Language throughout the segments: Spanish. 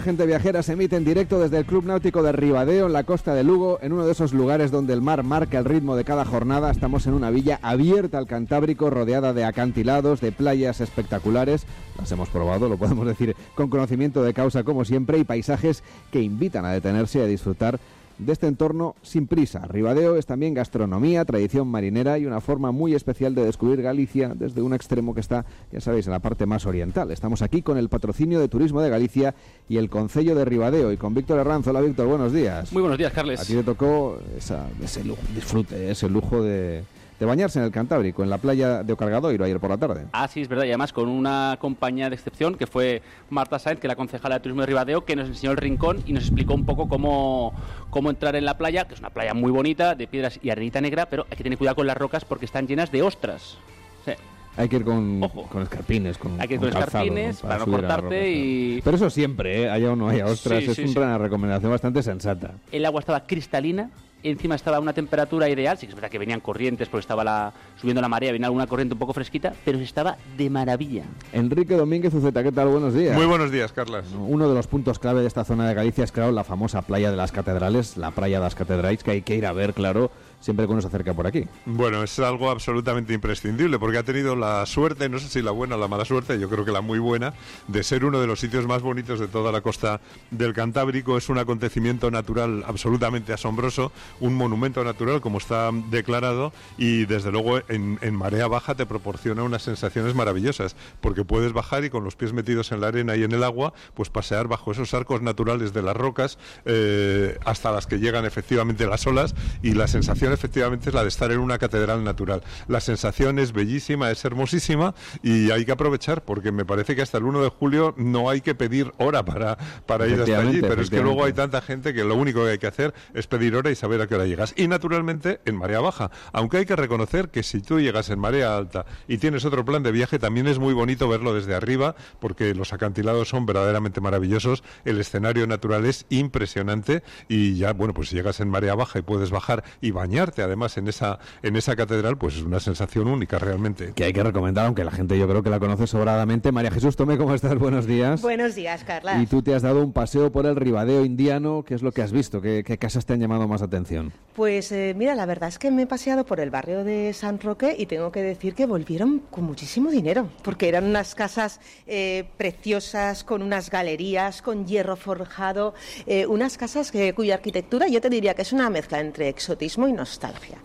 Gente Viajera se emite en directo desde el Club Náutico de Ribadeo, en la costa de Lugo, en uno de esos lugares donde el mar marca el ritmo de cada jornada. Estamos en una villa abierta al Cantábrico, rodeada de acantilados, de playas espectaculares. Las hemos probado, lo podemos decir con conocimiento de causa como siempre, y paisajes que invitan a detenerse y a disfrutar de este entorno sin prisa. Ribadeo es también gastronomía, tradición marinera y una forma muy especial de descubrir Galicia desde un extremo que está, ya sabéis, en la parte más oriental. Estamos aquí con el patrocinio de Turismo de Galicia y el Concello de Ribadeo, y con Víctor Herranz. Hola, Víctor, buenos días. Muy buenos días, Carles. A ti te tocó ese lujo de bañarse en el Cantábrico, en la playa de Ocargadoiro, ayer por la tarde. Ah, sí, es verdad, y además con una compañía de excepción, que fue Marta Sáenz, que es la concejala de Turismo de Ribadeo, que nos enseñó el rincón y nos explicó un poco cómo entrar en la playa, que es una playa muy bonita, de piedras y arenita negra, pero hay que tener cuidado con las rocas porque están llenas de ostras. Sí. Hay que ir con escarpines, hay que ir con escarpines, ¿no? Para no cortarte y... Pero eso siempre, haya o no haya ostras, es una recomendación bastante sensata. El agua estaba cristalina, encima estaba a una temperatura ideal. Sí que es verdad que venían corrientes porque estaba subiendo la marea, venía alguna corriente un poco fresquita, pero estaba de maravilla. Enrique Domínguez Uceta, ¿qué tal? Buenos días. Muy buenos días, Carlas. Uno de los puntos clave de esta zona de Galicia es, claro, la famosa playa de las Catedrales, la playa de las Catedrales, que hay que ir a ver, claro, siempre que uno se acerca por aquí. Bueno, es algo absolutamente imprescindible, porque ha tenido la suerte, no sé si la buena o la mala suerte, yo creo que la muy buena, de ser uno de los sitios más bonitos de toda la costa del Cantábrico. Es un acontecimiento natural absolutamente asombroso, un monumento natural como está declarado, y desde luego en marea baja te proporciona unas sensaciones maravillosas, porque puedes bajar y con los pies metidos en la arena y en el agua, pues pasear bajo esos arcos naturales de las rocas hasta las que llegan efectivamente las olas, y la sensación efectivamente es la de estar en una catedral natural. La sensación es bellísima, es hermosísima, y hay que aprovechar, porque me parece que hasta el 1 de julio no hay que pedir hora para ir hasta allí, pero es que luego hay tanta gente que lo único que hay que hacer es pedir hora y saber a qué hora llegas. Y naturalmente en marea baja, aunque hay que reconocer que si tú llegas en marea alta y tienes otro plan de viaje, también es muy bonito verlo desde arriba, porque los acantilados son verdaderamente maravillosos, el escenario natural es impresionante, y ya, bueno, pues si llegas en marea baja y puedes bajar y bañarte además en esa catedral, pues es una sensación única realmente. Que hay que recomendar, aunque la gente yo creo que la conoce sobradamente. María Jesús Tomé, ¿cómo estás? Buenos días. Buenos días, Carla. Y tú te has dado un paseo por el Ribadeo indiano. ¿Qué es lo que has visto? ¿Qué casas te han llamado más atención? Pues mira, la verdad es que me he paseado por el barrio de San Roque y tengo que decir que volvieron con muchísimo dinero, porque eran unas casas preciosas, con unas galerías, con hierro forjado, unas casas cuya arquitectura yo te diría que es una mezcla entre exotismo y nostalgia,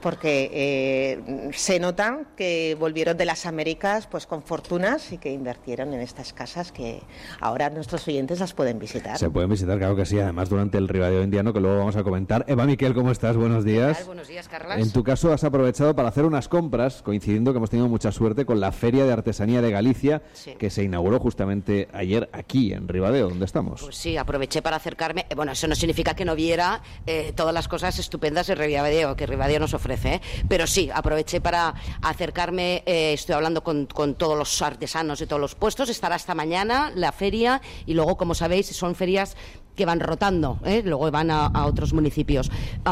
porque se nota que volvieron de las Américas pues con fortunas y que invirtieron en estas casas que ahora nuestros oyentes las pueden visitar. Se pueden visitar, claro que sí, además durante el Ribadeo indiano, que luego vamos a comentar. Eva Miquel, ¿cómo estás? Buenos días. Buenos días, Carlas. En tu caso has aprovechado para hacer unas compras, coincidiendo que hemos tenido mucha suerte con la Feria de Artesanía de Galicia, sí, que se inauguró justamente ayer aquí en Ribadeo, donde estamos. Pues sí, aproveché para acercarme. Bueno, eso no significa que no viera todas las cosas estupendas de Ribadeo, que Ribadeo nos ofrece, pero sí, aproveché para acercarme. Estoy hablando con todos los artesanos de todos los puestos. Estará hasta mañana la feria, y luego, como sabéis, son ferias que van rotando, luego van a otros municipios.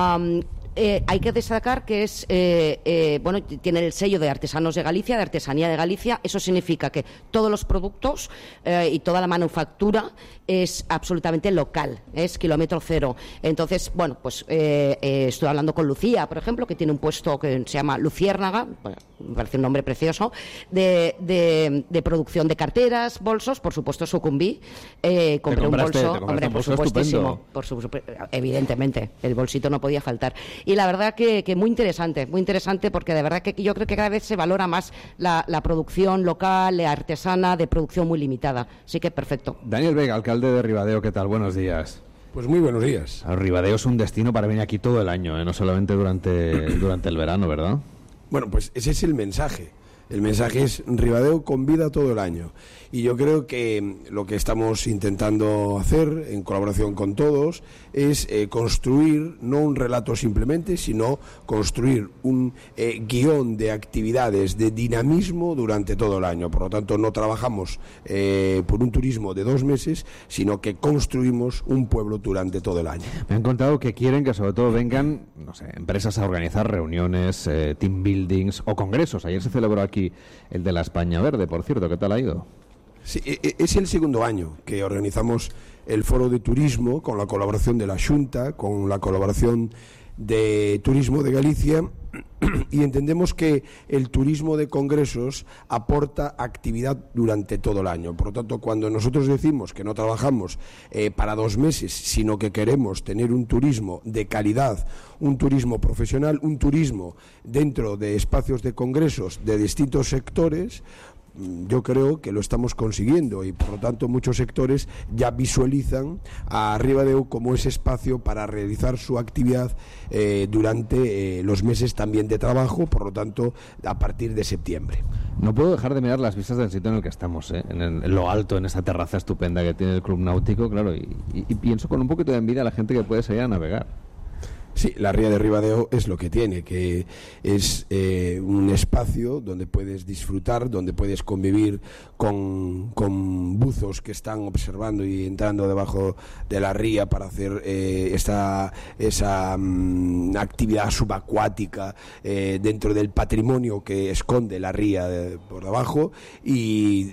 Hay que destacar que es tiene el sello de Artesanos de Galicia, de Artesanía de Galicia. Eso significa que todos los productos y toda la manufactura es absolutamente local, es kilómetro cero. Entonces, bueno, pues estoy hablando con Lucía, por ejemplo, que tiene un puesto que se llama Luciérnaga, bueno, me parece un nombre precioso, de producción de carteras, bolsos. Por supuesto sucumbí, compré un bolso, hombre, por supuestísimo, evidentemente, el bolsito no podía faltar. Y la verdad que muy interesante, porque de verdad que yo creo que cada vez se valora más la producción local, la artesana, de producción muy limitada. Así que perfecto. Daniel Vega, alcalde de Ribadeo, ¿qué tal? Buenos días. Pues muy buenos días. Ribadeo es un destino para venir aquí todo el año, no solamente durante el verano, ¿verdad? Bueno, pues ese es el mensaje. El mensaje es: Ribadeo convida todo el año. Y yo creo que lo que estamos intentando hacer, en colaboración con todos, es construir, no un relato simplemente, sino construir un guión de actividades, de dinamismo durante todo el año. Por lo tanto, no trabajamos por un turismo de 2 meses, sino que construimos un pueblo durante todo el año. Me han contado que quieren que sobre todo vengan, no sé, empresas a organizar reuniones, team buildings o congresos. Ayer se celebró aquí el de la España Verde, por cierto. ¿Qué tal ha ido? Sí, es el segundo año que organizamos el Foro de Turismo, con la colaboración de la Xunta, con la colaboración de Turismo de Galicia, y entendemos que el turismo de congresos aporta actividad durante todo el año. Por lo tanto, cuando nosotros decimos que no trabajamos para 2 meses, sino que queremos tener un turismo de calidad, un turismo profesional, un turismo dentro de espacios de congresos de distintos sectores, yo creo que lo estamos consiguiendo, y por lo tanto muchos sectores ya visualizan a Ribadeo como ese espacio para realizar su actividad durante los meses también de trabajo, por lo tanto a partir de septiembre. No puedo dejar de mirar las vistas del sitio en el que estamos, en lo alto, en esa terraza estupenda que tiene el Club Náutico, claro, y pienso con un poquito de envidia a la gente que puede salir a navegar. Sí, la ría de Ribadeo es lo que tiene, que es un espacio donde puedes disfrutar, donde puedes convivir con buzos que están observando y entrando debajo de la ría para hacer esa actividad subacuática dentro del patrimonio que esconde la ría por debajo, y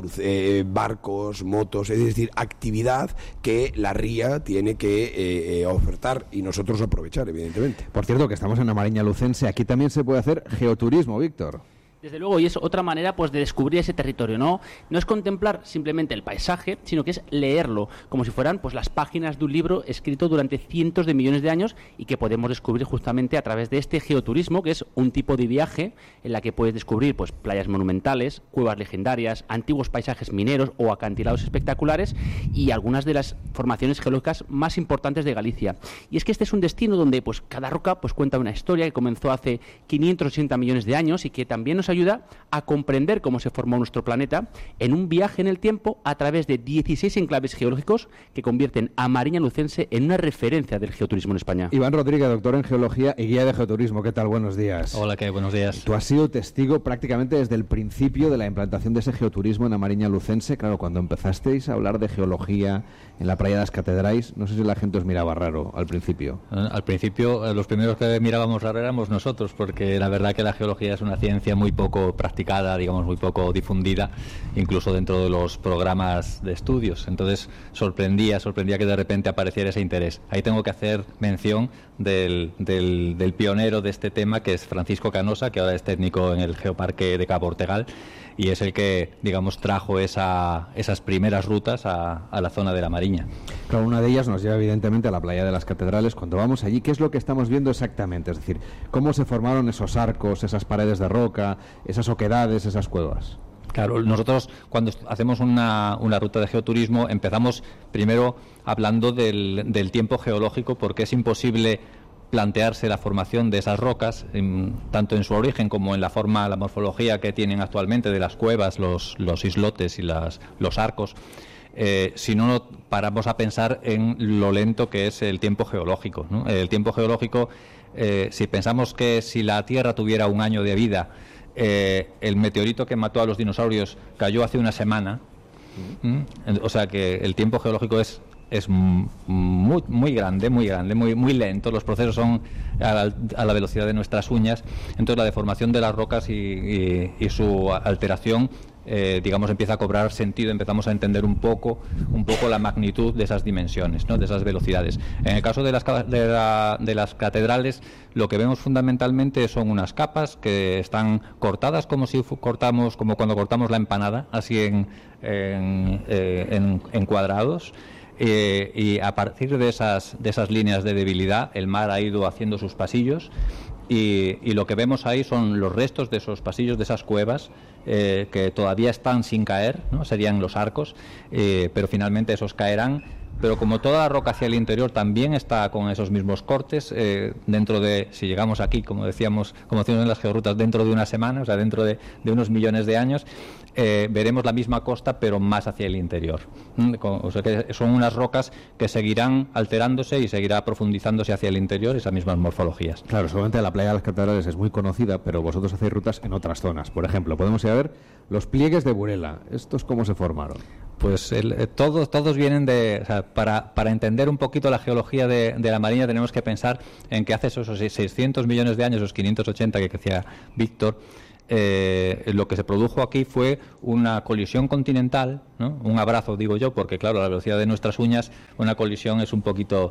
barcos, motos, es decir, actividad que la ría tiene que ofertar, y nosotros aprovechamos, evidentemente. Por cierto, que estamos en la Mariña Lucense, aquí también se puede hacer geoturismo, Víctor. Desde luego, y es otra manera pues de descubrir ese territorio, ¿no? No es contemplar simplemente el paisaje, sino que es leerlo, como si fueran pues las páginas de un libro escrito durante cientos de millones de años, y que podemos descubrir justamente a través de este geoturismo, que es un tipo de viaje en la que puedes descubrir pues playas monumentales, cuevas legendarias, antiguos paisajes mineros o acantilados espectaculares, y algunas de las formaciones geológicas más importantes de Galicia. Y es que este es un destino donde pues cada roca pues cuenta una historia que comenzó hace 580 millones de años, y que también nos ayuda a comprender cómo se formó nuestro planeta en un viaje en el tiempo a través de 16 enclaves geológicos que convierten a Mariña Lucense en una referencia del geoturismo en España. Iván Rodríguez, doctor en Geología y guía de geoturismo. ¿Qué tal? Buenos días. Hola, ¿qué? Buenos días. Tú has sido testigo prácticamente desde el principio de la implantación de ese geoturismo en la Mariña Lucense. Claro, cuando empezasteis a hablar de geología en la playa de las Catedrais, no sé si la gente os miraba raro al principio. Al principio, los primeros que mirábamos raro éramos nosotros, porque la verdad que la geología es una ciencia muy poco practicada, digamos, muy poco difundida, incluso dentro de los programas de estudios. Entonces sorprendía que de repente apareciera ese interés. Ahí tengo que hacer mención del pionero de este tema, que es Francisco Canosa, que ahora es técnico en el Geoparque de Cabo Ortegal, y es el que, digamos, trajo esas primeras rutas a la zona de la Mariña. Claro, una de ellas nos lleva evidentemente a la playa de las Catedrales. Cuando vamos allí, ¿qué es lo que estamos viendo exactamente? Es decir, ¿cómo se formaron esos arcos, esas paredes de roca, esas oquedades, esas cuevas? Claro, nosotros cuando hacemos una ruta de geoturismo empezamos primero hablando del tiempo geológico, porque es imposible plantearse la formación de esas rocas, tanto en su origen como en la forma, la morfología que tienen actualmente de las cuevas, los islotes y los arcos, si no paramos a pensar en lo lento que es el tiempo geológico, ¿no? El tiempo geológico, si pensamos que si la Tierra tuviera un año de vida, el meteorito que mató a los dinosaurios cayó hace una semana, o sea que el tiempo geológico es muy grande, muy lento. Los procesos son a la velocidad de nuestras uñas. Entonces la deformación de las rocas y su alteración, digamos, empieza a cobrar sentido. Empezamos a entender un poco la magnitud de esas dimensiones, ¿no? De esas velocidades. En el caso de las catedrales, lo que vemos fundamentalmente son unas capas que están cortadas como cuando cortamos la empanada, así en cuadrados. Y a partir de esas líneas de debilidad, el mar ha ido haciendo sus pasillos, y lo que vemos ahí son los restos de esos pasillos, de esas cuevas que todavía están sin caer, ¿no? Serían los arcos, pero finalmente esos caerán. Pero como toda la roca hacia el interior también está con esos mismos cortes, dentro de, si llegamos aquí, como decíamos en las georrutas, dentro de una semana, o sea, dentro de unos millones de años, veremos la misma costa, pero más hacia el interior. O sea, que son unas rocas que seguirán alterándose y seguirá profundizándose hacia el interior, esas mismas morfologías. Claro, solamente la playa de las Catedrales es muy conocida, pero vosotros hacéis rutas en otras zonas. Por ejemplo, podemos ir a ver los pliegues de Burela. ¿Estos cómo se formaron? Pues todos vienen de... O sea, para entender un poquito la geología de la Mariña tenemos que pensar en que hace esos 600 millones de años, esos 580 que decía Víctor, lo que se produjo aquí fue una colisión continental, ¿no? Un abrazo, digo yo, porque claro, a la velocidad de nuestras uñas, una colisión es un poquito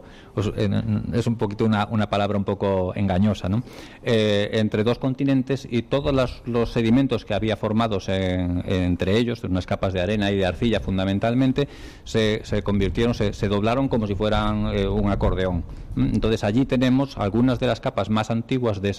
una palabra un poco engañosa, ¿no? Entre dos continentes, y todos los sedimentos que había formados entre ellos, unas capas de arena y de arcilla fundamentalmente, se convirtieron, se doblaron como si fueran un acordeón. Entonces allí tenemos algunas de las capas más antiguas de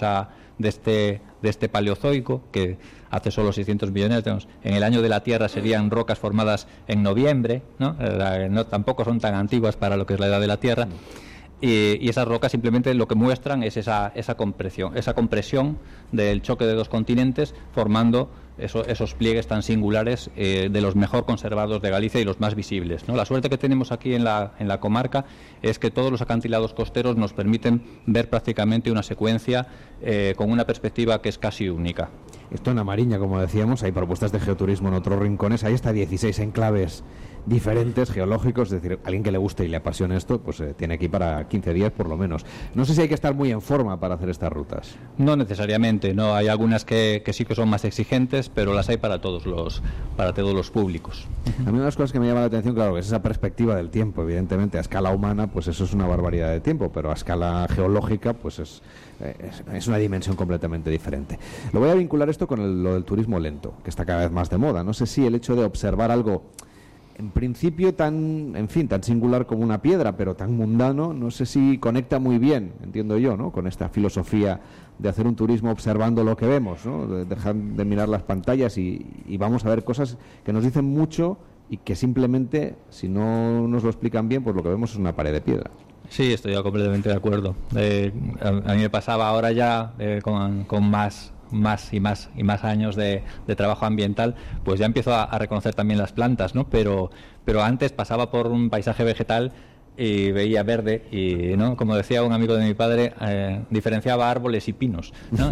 este Paleozoico, que hace solo 600 millones de años. En el año de la Tierra serían rocas formadas en noviembre, ¿no? Tampoco son tan antiguas para lo que es la edad de la Tierra. Y esas rocas simplemente lo que muestran es esa compresión del choque de dos continentes, formando esos pliegues tan singulares, de los mejor conservados de Galicia y los más visibles, ¿no? La suerte que tenemos aquí en la comarca es que todos los acantilados costeros nos permiten ver prácticamente una secuencia con una perspectiva que es casi única. Esto en Amariña, como decíamos, hay propuestas de geoturismo en otros rincones, hay hasta 16 enclaves diferentes, geológicos, es decir, alguien que le guste y le apasione esto, pues tiene aquí para 15 días por lo menos. No sé si hay que estar muy en forma para hacer estas rutas. No necesariamente, no, hay algunas que sí que son más exigentes, pero las hay para todos los públicos. A mí una de las cosas que me llama la atención, claro, que es esa perspectiva del tiempo. Evidentemente, a escala humana, pues eso es una barbaridad de tiempo, pero a escala geológica, pues es una dimensión completamente diferente. Lo voy a vincular esto con lo del turismo lento, que está cada vez más de moda. No sé si el hecho de observar algo en principio tan singular como una piedra, pero tan mundano, no sé si conecta muy bien, entiendo yo, ¿no?, con esta filosofía de hacer un turismo observando lo que vemos, ¿no?, de dejar de mirar las pantallas y vamos a ver cosas que nos dicen mucho y que simplemente, si no nos lo explican bien, pues lo que vemos es una pared de piedra. Sí, estoy completamente de acuerdo. A mí me pasaba ahora ya con más años de trabajo ambiental, pues ya empiezo a reconocer también las plantas, ¿no? Pero antes pasaba por un paisaje vegetal y veía verde y, ¿no?, como decía un amigo de mi padre, diferenciaba árboles y pinos, ¿no?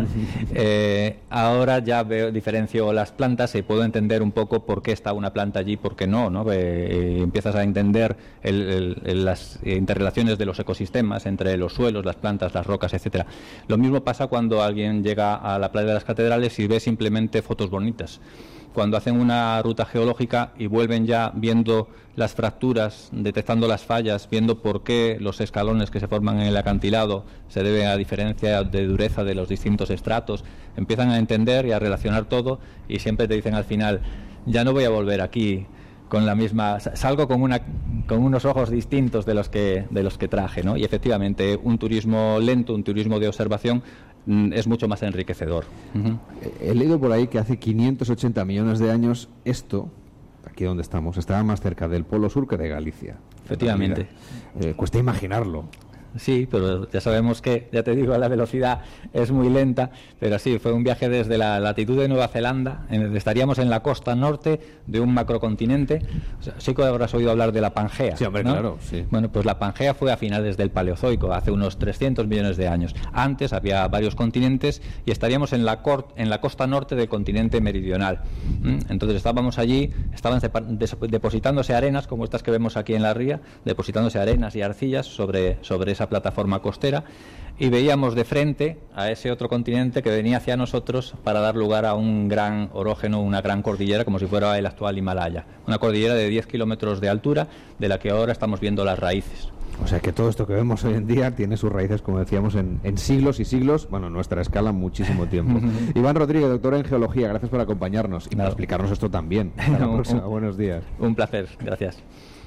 Ahora ya diferencio las plantas y puedo entender un poco por qué está una planta allí, por qué no, ¿no? Empiezas a entender las interrelaciones de los ecosistemas entre los suelos, las plantas, las rocas, etcétera. Lo mismo pasa cuando alguien llega a la playa de las Catedrales y ve simplemente fotos bonitas. Cuando hacen una ruta geológica y vuelven ya viendo las fracturas, detectando las fallas, viendo por qué los escalones que se forman en el acantilado se deben a diferencia de dureza de los distintos estratos, empiezan a entender y a relacionar todo, y siempre te dicen al final: ya no voy a volver aquí con la misma, salgo con unos ojos distintos de los que traje, ¿no? Y efectivamente, un turismo lento, un turismo de observación, es mucho más enriquecedor. Uh-huh. He leído por ahí que hace 580 millones de años esto, aquí donde estamos, estaba más cerca del Polo Sur que de Galicia. Efectivamente. Cuesta imaginarlo. Sí, pero ya sabemos que, ya te digo, la velocidad es muy lenta, pero sí, fue un viaje desde la latitud de Nueva Zelanda, estaríamos en la costa norte de un macrocontinente. O sea, sí que habrás oído hablar de la Pangea. Sí, hombre, ¿no? Claro, sí. Bueno, pues la Pangea fue a finales del Paleozoico, hace unos 300 millones de años. Antes había varios continentes y estaríamos en la costa norte del continente meridional. Entonces estábamos allí, estaban depositándose arenas, como estas que vemos aquí en la ría, depositándose arenas y arcillas sobre esa plataforma costera, y veíamos de frente a ese otro continente que venía hacia nosotros para dar lugar a un gran orógeno, una gran cordillera, como si fuera el actual Himalaya, una cordillera de 10 kilómetros de altura, de la que ahora estamos viendo las raíces. O sea que todo esto que vemos hoy en día tiene sus raíces, como decíamos, en siglos y siglos, bueno, en nuestra escala, muchísimo tiempo. Iván Rodríguez, doctor en Geología, gracias por acompañarnos y por explicarnos esto también. Hasta la próxima. Buenos días. Un placer, gracias.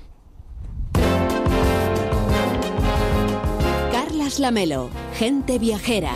Lamelo, gente viajera.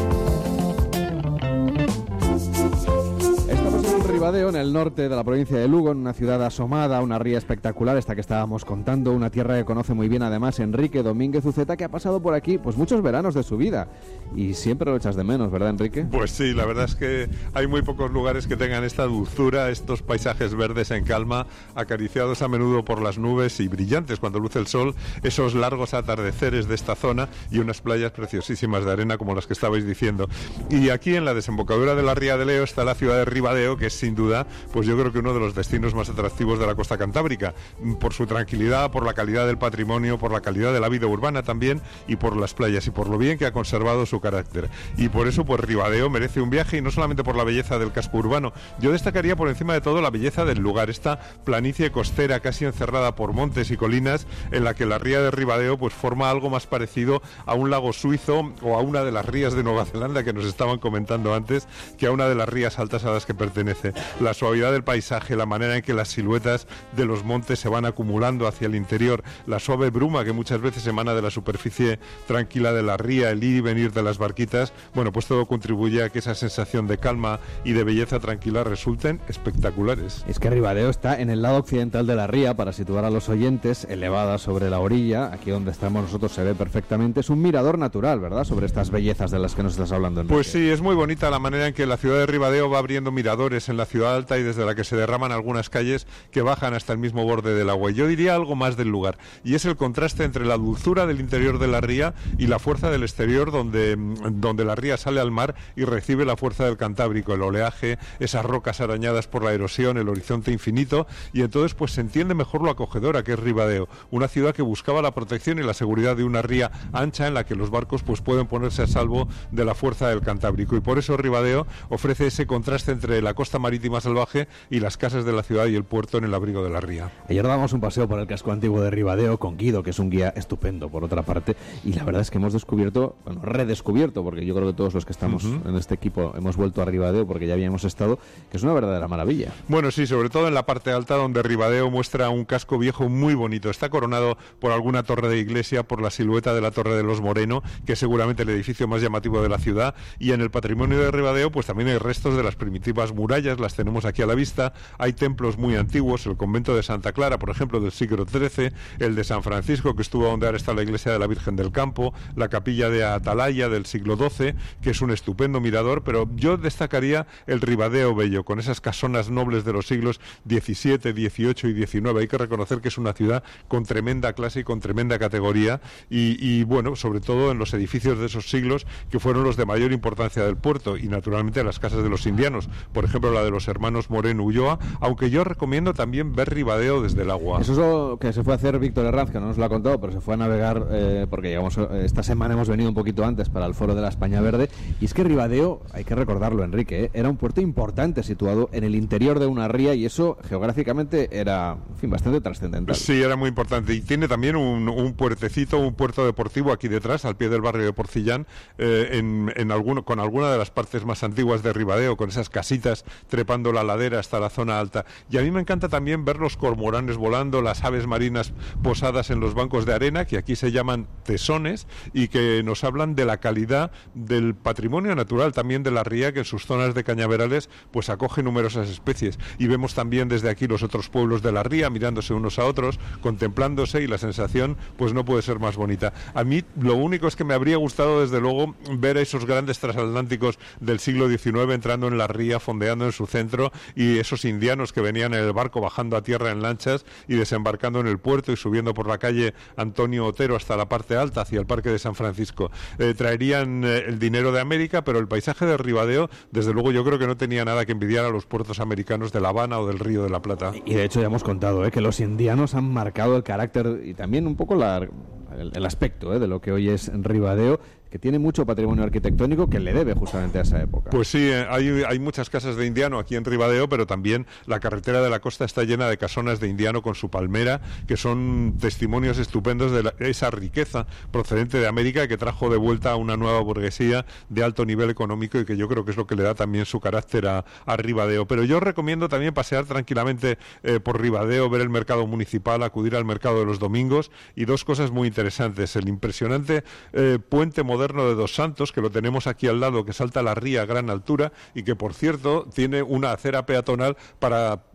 Estamos en Ribadeo, en el norte de la provincia de Lugo, en una ciudad asomada, una ría espectacular, esta que estábamos contando, una tierra que conoce muy bien además Enrique Domínguez Uceta, que ha pasado por aquí pues muchos veranos de su vida y siempre lo echas de menos, ¿verdad, Enrique? Pues sí, la verdad es que hay muy pocos lugares que tengan esta dulzura, estos paisajes verdes en calma, acariciados a menudo por las nubes y brillantes cuando luce el sol, esos largos atardeceres de esta zona y unas playas preciosísimas de arena como las que estabais diciendo. Y aquí en la desembocadura de la ría de Leo está la ciudad de Ribadeo, que es sin sin duda, pues yo creo que uno de los destinos más atractivos de la costa cantábrica, por su tranquilidad, por la calidad del patrimonio, por la calidad de la vida urbana también, y por las playas, y por lo bien que ha conservado su carácter. Y por eso, pues Ribadeo merece un viaje, y no solamente por la belleza del casco urbano. Yo destacaría por encima de todo la belleza del lugar, esta planicie costera casi encerrada por montes y colinas, en la que la ría de Ribadeo pues forma algo más parecido a un lago suizo o a una de las rías de Nueva Zelanda que nos estaban comentando antes, que a una de las rías altas a las que pertenece. La suavidad del paisaje, la manera en que las siluetas de los montes se van acumulando hacia el interior, la suave bruma que muchas veces emana de la superficie tranquila de la ría, el ir y venir de las barquitas, bueno, pues todo contribuye a que esa sensación de calma y de belleza tranquila resulten espectaculares. Es que Ribadeo está en el lado occidental de la ría, para situar a los oyentes, elevada sobre la orilla. Aquí donde estamos nosotros se ve perfectamente. Es un mirador natural, ¿verdad?, sobre estas bellezas de las que nos estás hablando, Enrique. Pues sí, es muy bonita la manera en que la ciudad de Ribadeo va abriendo miradores en la ciudad alta, y desde la que se derraman algunas calles que bajan hasta el mismo borde del agua. Y yo diría algo más del lugar, y es el contraste entre la dulzura del interior de la ría y la fuerza del exterior, donde la ría sale al mar y recibe la fuerza del Cantábrico, el oleaje, esas rocas arañadas por la erosión, el horizonte infinito, y entonces pues se entiende mejor lo acogedora que es Ribadeo, una ciudad que buscaba la protección y la seguridad de una ría ancha en la que los barcos pues pueden ponerse a salvo de la fuerza del Cantábrico, y por eso Ribadeo ofrece ese contraste entre la costa marítima salvaje y las casas de la ciudad y el puerto en el abrigo de la ría. Ayer damos un paseo por el casco antiguo de Ribadeo con Guido, que es un guía estupendo por otra parte, y la verdad es que hemos descubierto, bueno, redescubierto, porque yo creo que todos los que estamos en este equipo hemos vuelto a Ribadeo porque ya habíamos estado, que es una verdadera maravilla. Bueno, sí, sobre todo en la parte alta, donde Ribadeo muestra un casco viejo muy bonito. Está coronado por alguna torre de iglesia, por la silueta de la Torre de los Moreno, que es seguramente el edificio más llamativo de la ciudad, y en el patrimonio de Ribadeo pues también hay restos de las primitivas murallas, las tenemos aquí a la vista. Hay templos muy antiguos, el convento de Santa Clara, por ejemplo, del siglo XIII, el de San Francisco, que estuvo donde ahora está la iglesia de la Virgen del Campo, la capilla de Atalaya del siglo XII, que es un estupendo mirador, pero yo destacaría el Ribadeo Bello, con esas casonas nobles de los siglos XVII, XVIII y XIX. Hay que reconocer que es una ciudad con tremenda clase y con tremenda categoría, y bueno, sobre todo en los edificios de esos siglos, que fueron los de mayor importancia del puerto, y naturalmente las casas de los indianos, por ejemplo la de los hermanos Moreno Ulloa, aunque yo recomiendo también ver Ribadeo desde el agua. Eso es lo que se fue a hacer Víctor Herranz, que no nos lo ha contado, pero se fue a navegar, porque llegamos, esta semana hemos venido un poquito antes para el foro de la España Verde, y es que Ribadeo, hay que recordarlo, Enrique, era un puerto importante situado en el interior de una ría, y eso geográficamente era, en fin, bastante trascendental. Sí, era muy importante, y tiene también un puertecito, un puerto deportivo aquí detrás, al pie del barrio de Porcillán, con alguna de las partes más antiguas de Ribadeo, con esas casitas trepando la ladera hasta la zona alta. Y a mí me encanta también ver los cormoranes volando, las aves marinas posadas en los bancos de arena, que aquí se llaman tesones, y que nos hablan de la calidad del patrimonio natural también de la ría, que en sus zonas de cañaverales pues acoge numerosas especies. Y vemos también desde aquí los otros pueblos de la ría mirándose unos a otros, contemplándose, y la sensación pues no puede ser más bonita. A mí lo único es que me habría gustado desde luego ver a esos grandes transatlánticos del siglo XIX entrando en la ría, fondeando en su centro, y esos indianos que venían en el barco bajando a tierra en lanchas y desembarcando en el puerto y subiendo por la calle Antonio Otero hasta la parte alta, hacia el Parque de San Francisco. Traerían el dinero de América, pero el paisaje de Ribadeo, desde luego, yo creo que no tenía nada que envidiar a los puertos americanos de La Habana o del Río de la Plata. Y de hecho ya hemos contado que los indianos han marcado el carácter y también un poco el aspecto de lo que hoy es Ribadeo, que tiene mucho patrimonio arquitectónico que le debe justamente a esa época. Pues sí, hay muchas casas de indiano aquí en Ribadeo, pero también la carretera de la costa está llena de casonas de indiano con su palmera, que son testimonios estupendos de esa riqueza procedente de América, que trajo de vuelta a una nueva burguesía de alto nivel económico, y que yo creo que es lo que le da también su carácter a Ribadeo. Pero yo recomiendo también pasear tranquilamente por Ribadeo, ver el mercado municipal, acudir al mercado de los domingos, y dos cosas muy interesantes: el impresionante puente moderno de Dos Santos, que lo tenemos aquí al lado, que salta la ría a gran altura, y que por cierto tiene una acera peatonal para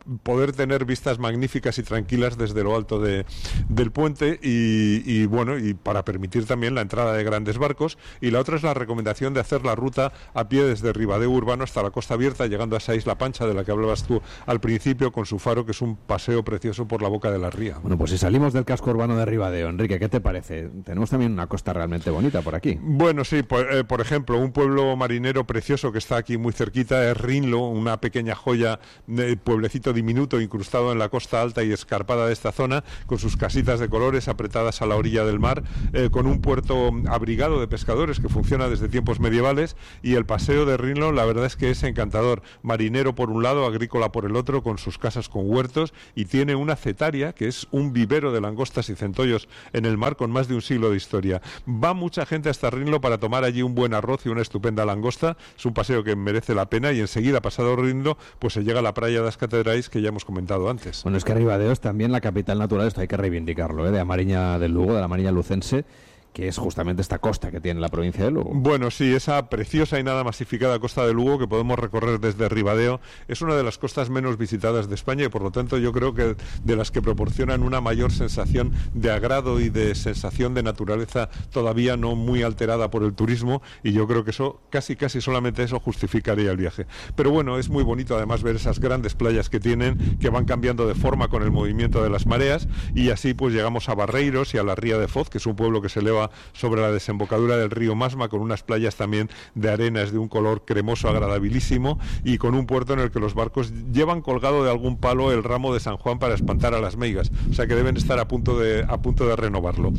poder tener vistas magníficas y tranquilas desde lo alto del puente y bueno, y para permitir también la entrada de grandes barcos. Y la otra es la recomendación de hacer la ruta a pie desde Ribadeo Urbano hasta la Costa Abierta, llegando a esa Isla Pancha de la que hablabas tú al principio, con su faro, que es un paseo precioso por la boca de la ría. Bueno, pues si salimos del casco urbano de Ribadeo, Enrique, ¿qué te parece? Tenemos también una costa realmente bonita por aquí. Bueno, sí, por ejemplo, un pueblo marinero precioso que está aquí muy cerquita es Rinlo, una pequeña joya, pueblecito diminuto incrustado en la costa alta y escarpada de esta zona, con sus casitas de colores apretadas a la orilla del mar, con un puerto abrigado de pescadores que funciona desde tiempos medievales, y el paseo de Rinlo la verdad es que es encantador, marinero por un lado, agrícola por el otro, con sus casas con huertos, y tiene una cetaria que es un vivero de langostas y centollos en el mar con más de un siglo de historia. Va mucha gente hasta Rinlo para tomar allí un buen arroz y una estupenda langosta. Es un paseo que merece la pena, y enseguida, pasado Rinlo, pues se llega a la playa de las Catedrales, que ya hemos comentado antes. Bueno, es que Ribadeo es también la capital natural, esto hay que reivindicarlo, de la Mariña del Lugo, de la Mariña lucense, que es justamente esta costa que tiene la provincia de Lugo. Bueno, sí, esa preciosa y nada masificada costa de Lugo que podemos recorrer desde Ribadeo es una de las costas menos visitadas de España, y por lo tanto yo creo que de las que proporcionan una mayor sensación de agrado y de sensación de naturaleza todavía no muy alterada por el turismo, y yo creo que eso, casi solamente eso justificaría el viaje. Pero bueno, es muy bonito además ver esas grandes playas que tienen, que van cambiando de forma con el movimiento de las mareas, y así pues llegamos a Barreiros y a la Ría de Foz, que es un pueblo que se eleva sobre la desembocadura del río Masma, con unas playas también de arenas de un color cremoso agradabilísimo, y con un puerto en el que los barcos llevan colgado de algún palo el ramo de San Juan para espantar a las meigas, o sea que deben estar a punto de renovarlo.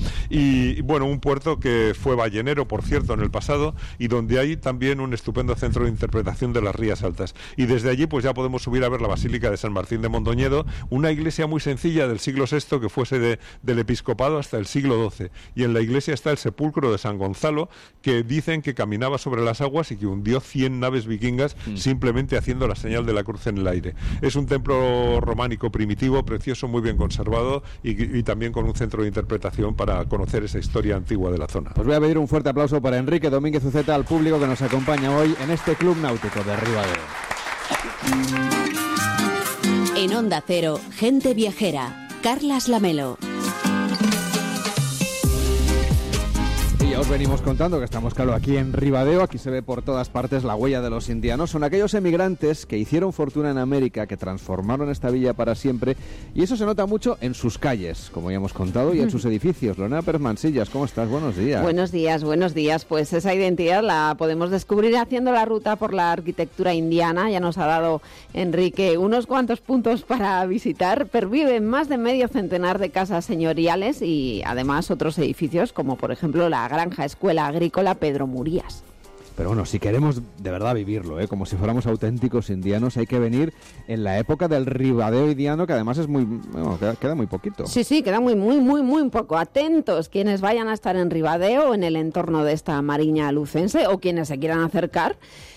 Y bueno, un puerto que fue ballenero, por cierto, en el pasado, y donde hay también un estupendo centro de interpretación de las Rías Altas, y desde allí pues ya podemos subir a ver la Basílica de San Martín de Mondoñedo, una iglesia muy sencilla del siglo VI que fue sede del episcopado hasta el siglo XII, y en la iglesia está el sepulcro de San Gonzalo, que dicen que caminaba sobre las aguas y que hundió 100 naves vikingas simplemente haciendo la señal de la cruz en el aire. Es un templo románico primitivo, precioso, muy bien conservado, y también con un centro de interpretación para conocer esa historia antigua de la zona. Pues voy a pedir un fuerte aplauso para Enrique Domínguez Uceta, al público que nos acompaña hoy en este Club Náutico de Ribadeo. En Onda Cero, Gente Viajera, Carlas Lamelo. Y ya os venimos contando que estamos, claro, aquí en Ribadeo. Aquí se ve por todas partes la huella de los indianos. Son aquellos emigrantes que hicieron fortuna en América, que transformaron esta villa para siempre, y eso se nota mucho en sus calles, como ya hemos contado, y en sus edificios. Lorena Pérez Mansillas, ¿cómo estás? Buenos días. Buenos días. Pues esa identidad la podemos descubrir haciendo la ruta por la arquitectura indiana. Ya nos ha dado Enrique unos cuantos puntos para visitar. Perviven más de medio centenar de casas señoriales y además otros edificios, como por ejemplo la Granja Escuela Agrícola Pedro Murías. Pero bueno, si queremos de verdad vivirlo, como si fuéramos auténticos indianos, hay que venir en la época del Ribadeo indiano, que además es muy, bueno, queda muy poquito. Sí, queda muy poco. Atentos quienes vayan a estar en Ribadeo, en el entorno de esta Mariña lucense, o quienes se quieran acercar.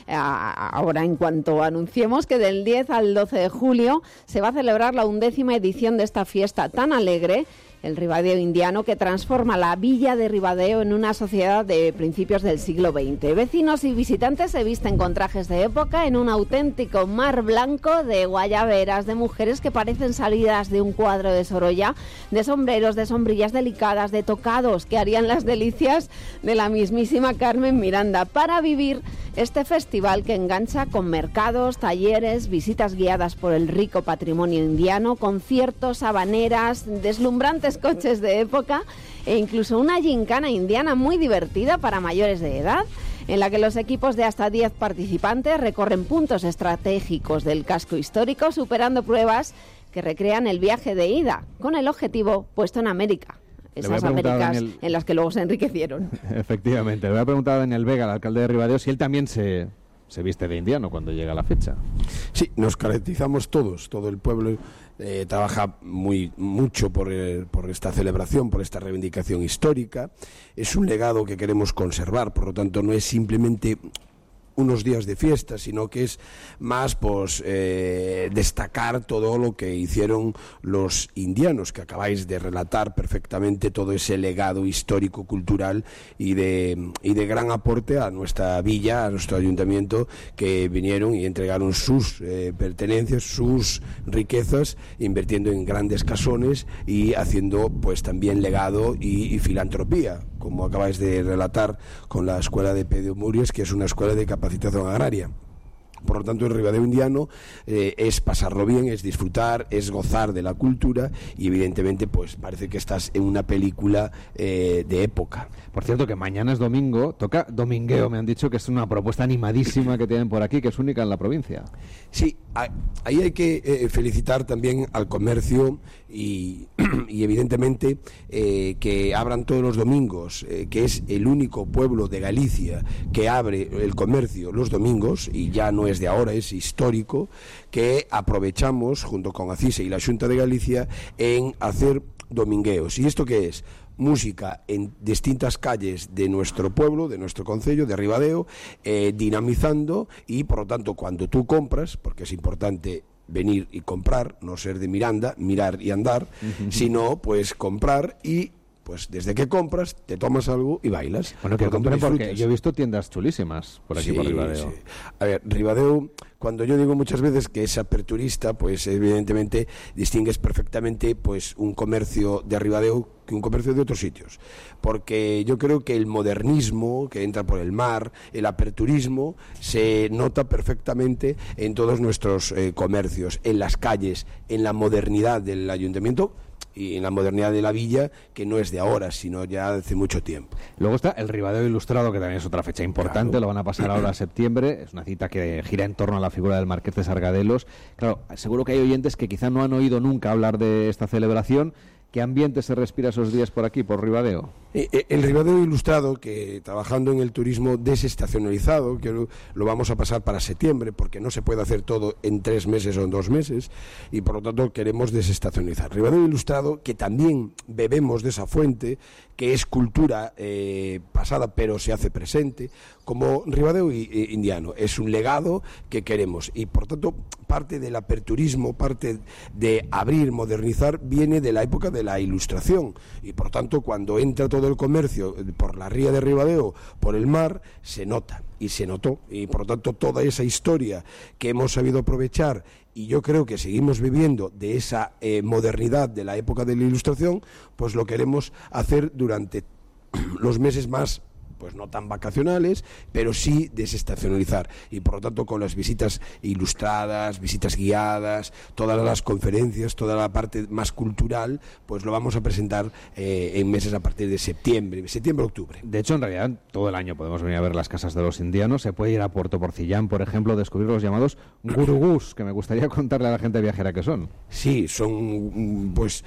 Ahora, en cuanto anunciemos que del 10 al 12 de julio se va a celebrar la 11ª edición de esta fiesta tan alegre, el Ribadeo indiano, que transforma la villa de Ribadeo en una sociedad de principios del siglo XX. Vecinos y visitantes se visten con trajes de época en un auténtico mar blanco de guayaberas, de mujeres que parecen salidas de un cuadro de Sorolla, de sombreros, de sombrillas delicadas, de tocados que harían las delicias de la mismísima Carmen Miranda, para vivir este festival que engancha con mercados, talleres, visitas guiadas por el rico patrimonio indiano, conciertos, habaneras, deslumbrantes coches de época e incluso una gincana indiana muy divertida para mayores de edad, en la que los equipos de hasta 10 participantes recorren puntos estratégicos del casco histórico, superando pruebas que recrean el viaje de ida, con el objetivo puesto en América. Esas Américas en las que luego se enriquecieron. Efectivamente. Le voy a preguntar a Daniel Vega, el alcalde de Ribadeo, si él también se viste de indiano cuando llega la fecha. Sí, nos caracterizamos todos, todo el pueblo trabaja mucho por esta celebración, por esta reivindicación histórica. Es un legado que queremos conservar, por lo tanto no es simplemente unos días de fiesta, sino que es más pues destacar todo lo que hicieron los indianos, que acabáis de relatar perfectamente, todo ese legado histórico, cultural y de gran aporte a nuestra villa, a nuestro ayuntamiento, que vinieron y entregaron sus pertenencias, sus riquezas, invirtiendo en grandes casones y haciendo pues también legado y filantropía, como acabáis de relatar con la escuela de Pedro Murias, que es una escuela de capacitación agraria. Por lo tanto, el Ribadeo indiano es pasarlo bien, es disfrutar, es gozar de la cultura y evidentemente pues parece que estás en una película de época. Por cierto, que mañana es domingo, toca domingueo, me han dicho que es una propuesta animadísima que tienen por aquí, que es única en la provincia. Sí, ahí hay que felicitar también al comercio y evidentemente que abran todos los domingos, que es el único pueblo de Galicia que abre el comercio los domingos, y ya no es de ahora, es histórico, que aprovechamos junto con ACISE y la Xunta de Galicia en hacer domingueos. ¿Y esto qué es? Música en distintas calles de nuestro pueblo, de nuestro concello, de Ribadeo, dinamizando, y por lo tanto cuando tú compras, porque es importante venir y comprar, no ser de Miranda, mirar y andar, sino pues comprar, y pues desde que compras te tomas algo y bailas. Bueno, que compren, porque yo he visto tiendas chulísimas por aquí, sí, por Ribadeo. Sí. A ver, Ribadeo, cuando yo digo muchas veces que es aperturista, pues evidentemente distingues perfectamente pues un comercio de Ribadeo que un comercio de otros sitios, porque yo creo que el modernismo que entra por el mar, el aperturismo, se nota perfectamente en todos nuestros comercios, en las calles, en la modernidad del ayuntamiento y en la modernidad de la villa, que no es de ahora, sino ya de hace mucho tiempo. Luego está el Ribadeo Ilustrado, que también es otra fecha importante, claro. Lo van a pasar ahora a septiembre, es una cita que gira en torno a la figura del Marqués de Sargadelos. Claro, seguro que hay oyentes que quizá no han oído nunca hablar de esta celebración. ¿Qué ambiente se respira esos días por aquí, por Ribadeo? El Ribadeo Ilustrado, que trabajando en el turismo desestacionalizado, que lo vamos a pasar para septiembre, porque no se puede hacer todo en 3 meses o en 2 meses, y por lo tanto queremos desestacionalizar. Ribadeo Ilustrado, que también bebemos de esa fuente, que es cultura pasada pero se hace presente, como Ribadeo indiano. Es un legado que queremos, y por tanto parte del aperturismo, parte de abrir, modernizar, viene de la época de la Ilustración, y por tanto cuando entra todo el comercio por la ría de Ribadeo, por el mar, se nota, y se notó, y por lo tanto toda esa historia que hemos sabido aprovechar, y yo creo que seguimos viviendo de esa modernidad de la época de la Ilustración, pues lo queremos hacer durante los meses más, pues no tan vacacionales, pero sí desestacionalizar, y por lo tanto con las visitas ilustradas, visitas guiadas, todas las conferencias, toda la parte más cultural, pues lo vamos a presentar en meses a partir de septiembre, octubre. De hecho, en realidad, todo el año podemos venir a ver las casas de los indianos. Se puede ir a Puerto Porcillán, por ejemplo, descubrir los llamados gurugús, que me gustaría contarle a la gente viajera qué son. Sí, son pues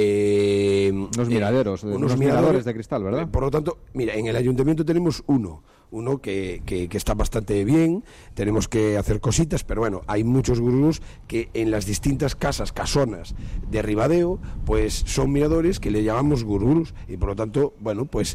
unos miraderos, unos miradores de cristal, ¿verdad? Por lo tanto, mira, en el ayuntamiento tenemos uno que está bastante bien, tenemos que hacer cositas, pero bueno, hay muchos gurús que en las distintas casonas de Ribadeo, pues son miradores que le llamamos gurús, y por lo tanto, bueno, pues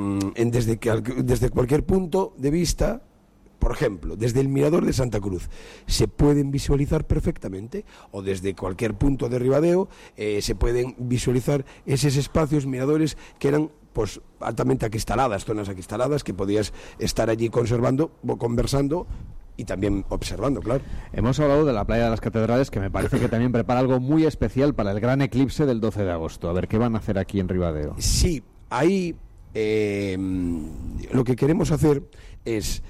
desde cualquier punto de vista, por ejemplo, desde el mirador de Santa Cruz se pueden visualizar perfectamente, o desde cualquier punto de Ribadeo se pueden visualizar esos espacios miradores que eran pues altamente acristaladas, zonas acristaladas que podías estar allí conservando o conversando y también observando, claro. Hemos hablado de la playa de las Catedrales, que me parece que también prepara algo muy especial para el gran eclipse del 12 de agosto. A ver, ¿qué van a hacer aquí en Ribadeo? Sí, ahí lo que queremos hacer es,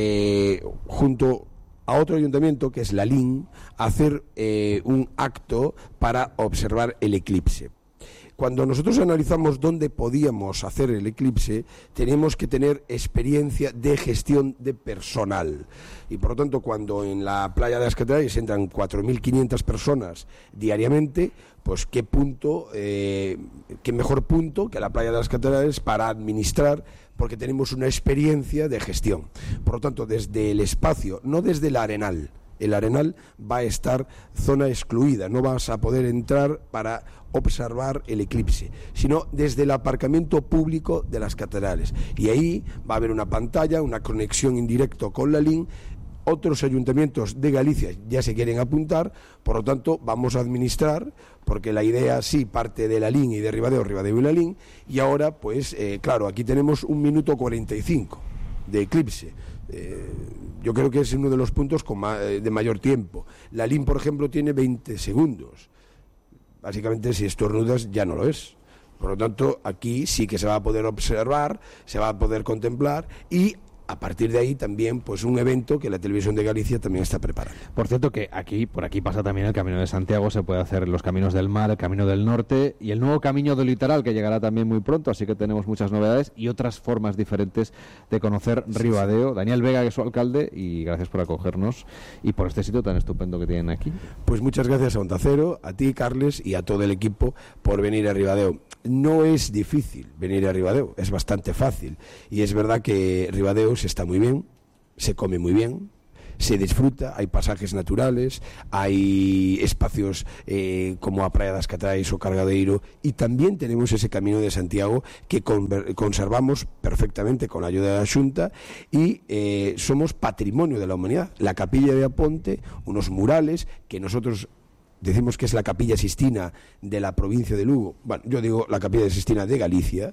junto a otro ayuntamiento, que es Lalín, hacer un acto para observar el eclipse. Cuando nosotros analizamos dónde podíamos hacer el eclipse, tenemos que tener experiencia de gestión de personal. Y por lo tanto, cuando en la playa de las Catedrales entran 4.500 personas diariamente, pues qué mejor punto que la playa de las Catedrales para administrar, porque tenemos una experiencia de gestión. Por lo tanto, desde el espacio, no desde el Arenal, el Arenal va a estar zona excluida, no vas a poder entrar para observar el eclipse, sino desde el aparcamiento público de las catedrales. Y ahí va a haber una pantalla, una conexión en directo con la LIN. Otros ayuntamientos de Galicia ya se quieren apuntar, por lo tanto vamos a administrar, porque la idea sí parte de la LIN y de Ribadeo y la LIN, y ahora pues claro, aquí tenemos 1 minuto 45 de eclipse. Yo creo que es uno de los puntos de mayor tiempo. La LIN, por ejemplo, tiene 20 segundos. Básicamente, si estornudas ya no lo es. Por lo tanto, aquí sí que se va a poder observar, se va a poder contemplar, y a partir de ahí también pues un evento que la Televisión de Galicia también está preparando. Por cierto que por aquí pasa también el Camino de Santiago, se puede hacer los caminos del mar, el Camino del Norte y el nuevo Camino del Litoral, que llegará también muy pronto, así que tenemos muchas novedades y otras formas diferentes de conocer Ribadeo. Daniel Vega, que es su alcalde, y gracias por acogernos y por este sitio tan estupendo que tienen aquí. Pues muchas gracias a Onda Cero, a ti, Carles, y a todo el equipo por venir a Ribadeo. No es difícil venir a Ribadeo, es bastante fácil, y es verdad que Ribadeo se está muy bien, se come muy bien, se disfruta, hay pasajes naturales, hay espacios como a Praia das Catrais o Cargadeiro, y también tenemos ese Camino de Santiago que conservamos perfectamente con la ayuda de la Xunta, y somos patrimonio de la humanidad. La Capilla de Aponte, unos murales que nosotros decimos que es la Capilla Sistina de la provincia de Lugo, bueno, yo digo la Capilla Sistina de Galicia,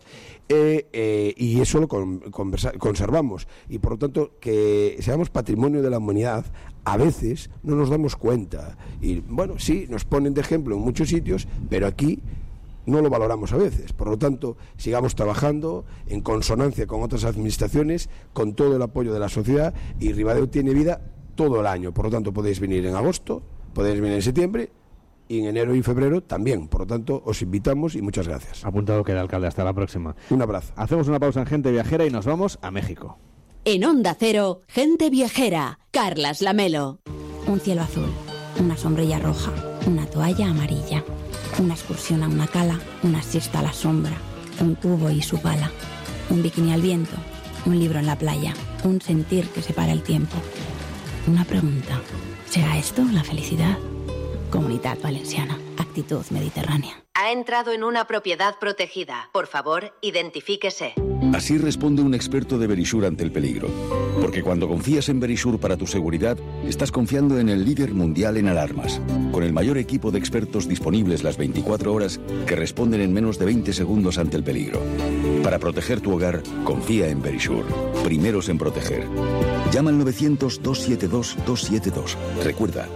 y eso lo conservamos, y por lo tanto que seamos patrimonio de la humanidad a veces no nos damos cuenta, y bueno, sí, nos ponen de ejemplo en muchos sitios, pero aquí no lo valoramos a veces. Por lo tanto, sigamos trabajando en consonancia con otras administraciones, con todo el apoyo de la sociedad, y Ribadeo tiene vida todo el año. Por lo tanto, podéis venir en agosto, podéis venir en septiembre, y en enero y febrero también. Por lo tanto, os invitamos y muchas gracias. Apuntado queda, alcalde. Hasta la próxima. Un abrazo. Hacemos una pausa en Gente Viajera y nos vamos a México. En Onda Cero, Gente Viajera, Carlas Lamelo. Un cielo azul, una sombrilla roja, una toalla amarilla, una excursión a una cala, una siesta a la sombra, un tubo y su pala, un bikini al viento, un libro en la playa, un sentir que separa el tiempo. Una pregunta, ¿será esto la felicidad? Comunitat Valenciana, actitud mediterránea. Ha entrado en una propiedad protegida. Por favor, identifíquese. Así responde un experto de Verisure ante el peligro. Porque cuando confías en Verisure para tu seguridad, estás confiando en el líder mundial en alarmas. Con el mayor equipo de expertos disponibles las 24 horas que responden en menos de 20 segundos ante el peligro. Para proteger tu hogar, confía en Verisure. Primeros en proteger. Llama al 900-272-272. Recuerda,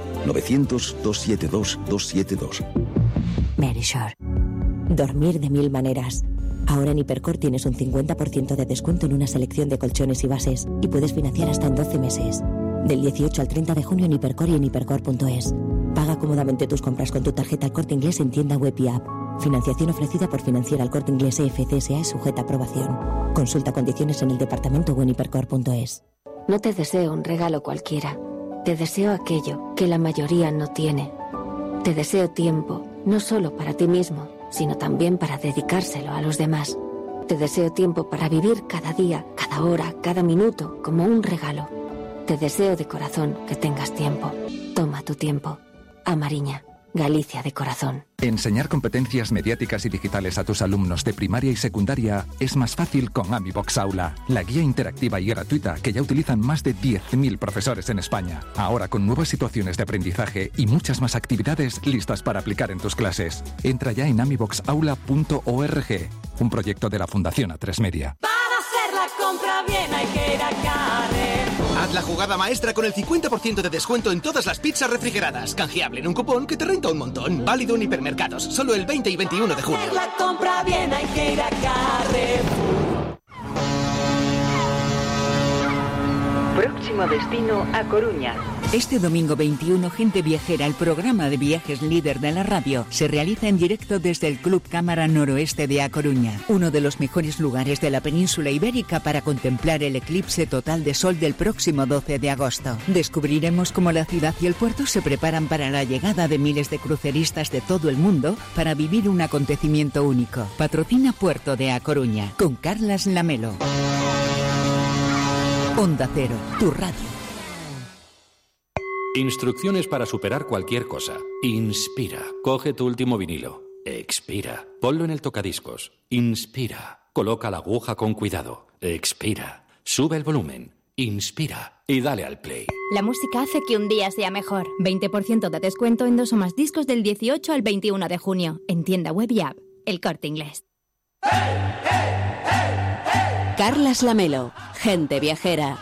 900-272-272. Verisure. Dormir de 1000 maneras. Ahora en Hipercor tienes un 50% de descuento en una selección de colchones y bases y puedes financiar hasta en 12 meses. Del 18 al 30 de junio en Hipercor y en hipercor.es. Paga cómodamente tus compras con tu tarjeta El Corte Inglés en tienda web y app. Financiación ofrecida por Financiera El Corte Inglés FCSA es sujeta a aprobación. Consulta condiciones en el departamento o en hipercor.es. No te deseo un regalo cualquiera. Te deseo aquello que la mayoría no tiene. Te deseo tiempo, no solo para ti mismo, sino también para dedicárselo a los demás. Te deseo tiempo para vivir cada día, cada hora, cada minuto como un regalo. Te deseo de corazón que tengas tiempo. Toma tu tiempo. Amariña, Galicia de corazón. Enseñar competencias mediáticas y digitales a tus alumnos de primaria y secundaria es más fácil con AmiBox Aula, la guía interactiva y gratuita que ya utilizan más de 10.000 profesores en España. Ahora con nuevas situaciones de aprendizaje y muchas más actividades listas para aplicar en tus clases. Entra ya en amiboxaula.org, un proyecto de la Fundación A3 Media. Para hacer la compra bien hay que ir a Carrer. Haz la jugada maestra con el 50% de descuento en todas las pizzas refrigeradas. Canjeable en un cupón que te renta un montón. Válido en hipermercados, solo el 20 y 21 de junio. Hacer la compra bien hay que ir a Carrefour. Próximo destino a Coruña. Este domingo 21, Gente Viajera, el programa de viajes líder de la radio, se realiza en directo desde el Club Cámara Noroeste de A Coruña, uno de los mejores lugares de la península ibérica para contemplar el eclipse total de sol del próximo 12 de agosto. Descubriremos cómo la ciudad y el puerto se preparan para la llegada de miles de cruceristas de todo el mundo para vivir un acontecimiento único. Patrocina Puerto de A Coruña, con Carlas Lamelo. Onda Cero, tu radio. Instrucciones para superar cualquier cosa. Inspira. Coge tu último vinilo. Expira. Ponlo en el tocadiscos. Inspira. Coloca la aguja con cuidado. Expira. Sube el volumen. Inspira. Y dale al play. La música hace que un día sea mejor. 20% de descuento en 2 o más discos del 18 al 21 de junio. En tienda web y app. El Corte Inglés. Carlas Lamelo. Gente viajera.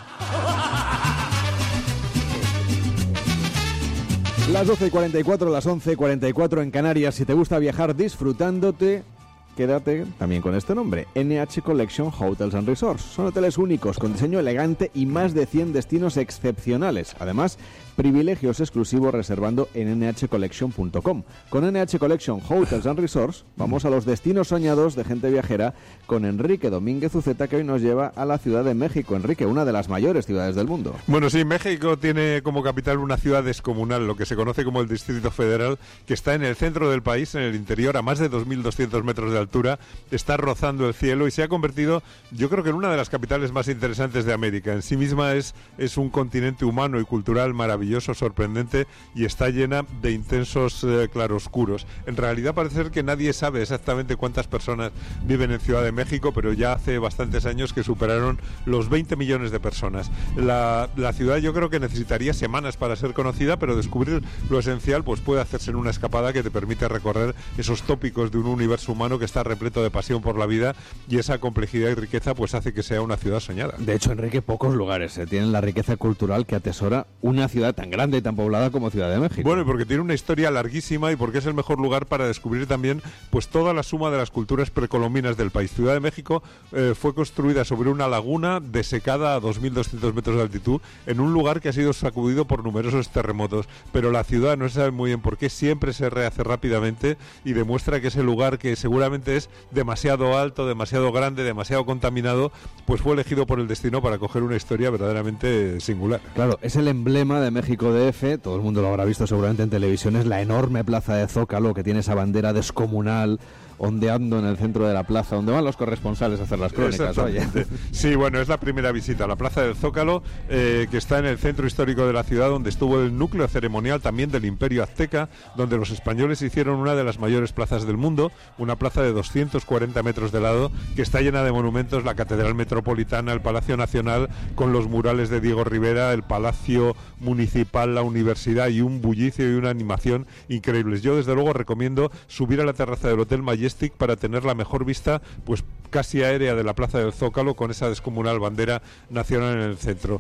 Las 12:44, las 11:44 en Canarias. Si te gusta viajar disfrutándote, quédate también con este nombre: NH Collection Hotels and Resorts. Son hoteles únicos, con diseño elegante y más de 100 destinos excepcionales. Además, privilegios exclusivos reservando en nhcollection.com. Con NH Collection Hotels and Resorts vamos a los destinos soñados de gente viajera con Enrique Domínguez Uceta, que hoy nos lleva a la Ciudad de México. Enrique, una de las mayores ciudades del mundo. Bueno, sí, México tiene como capital una ciudad descomunal, lo que se conoce como el Distrito Federal, que está en el centro del país, en el interior, a más de 2.200 metros de altura, está rozando el cielo y se ha convertido, yo creo que en una de las capitales más interesantes de América. En sí misma es un continente humano y cultural maravilloso, sorprendente, y está llena de intensos claroscuros. En realidad parece ser que nadie sabe exactamente cuántas personas viven en Ciudad de México, pero ya hace bastantes años que superaron los 20 millones de personas. La ciudad yo creo que necesitaría semanas para ser conocida, pero descubrir lo esencial pues puede hacerse en una escapada que te permite recorrer esos tópicos de un universo humano que está repleto de pasión por la vida, y esa complejidad y riqueza pues hace que sea una ciudad soñada. De hecho, Enrique, pocos lugares tienen la riqueza cultural que atesora una ciudad tan grande y tan poblada como Ciudad de México. Bueno, y porque tiene una historia larguísima y porque es el mejor lugar para descubrir también pues toda la suma de las culturas precolombinas del país. Ciudad de México fue construida sobre una laguna desecada a 2.200 metros de altitud, en un lugar que ha sido sacudido por numerosos terremotos, pero la ciudad, no se sabe muy bien por qué, siempre se rehace rápidamente y demuestra que ese lugar, que seguramente es demasiado alto, demasiado grande, demasiado contaminado, pues fue elegido por el destino para coger una historia verdaderamente singular. Claro, es el emblema de México DF, todo el mundo lo habrá visto seguramente en televisión, es la enorme plaza de Zócalo, que tiene esa bandera descomunal ondeando en el centro de la plaza, donde van los corresponsales a hacer las crónicas. Oye. Sí, bueno, es la primera visita a la plaza del Zócalo, que está en el centro histórico de la ciudad, donde estuvo el núcleo ceremonial también del Imperio Azteca, donde los españoles hicieron una de las mayores plazas del mundo, una plaza de 240 metros de lado, que está llena de monumentos: la Catedral Metropolitana, el Palacio Nacional, con los murales de Diego Rivera, el Palacio Municipal, la Universidad, y un bullicio y una animación increíbles. Yo desde luego recomiendo subir a la terraza del Hotel Majestic para tener la mejor vista, pues casi aérea, de la plaza del Zócalo, con esa descomunal bandera nacional en el centro.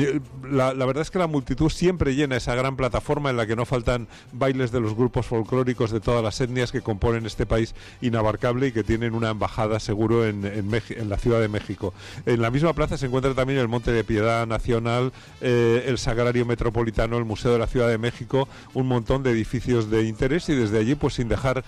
La verdad es que la multitud siempre llena esa gran plataforma, en la que no faltan bailes de los grupos folclóricos de todas las etnias que componen este país inabarcable y que tienen una embajada seguro en la Ciudad de México. En la misma plaza se encuentra también el Monte de Piedad Nacional, el Sagrario Metropolitano, el Museo de la Ciudad de México, un montón de edificios de interés, y desde allí, pues sin dejar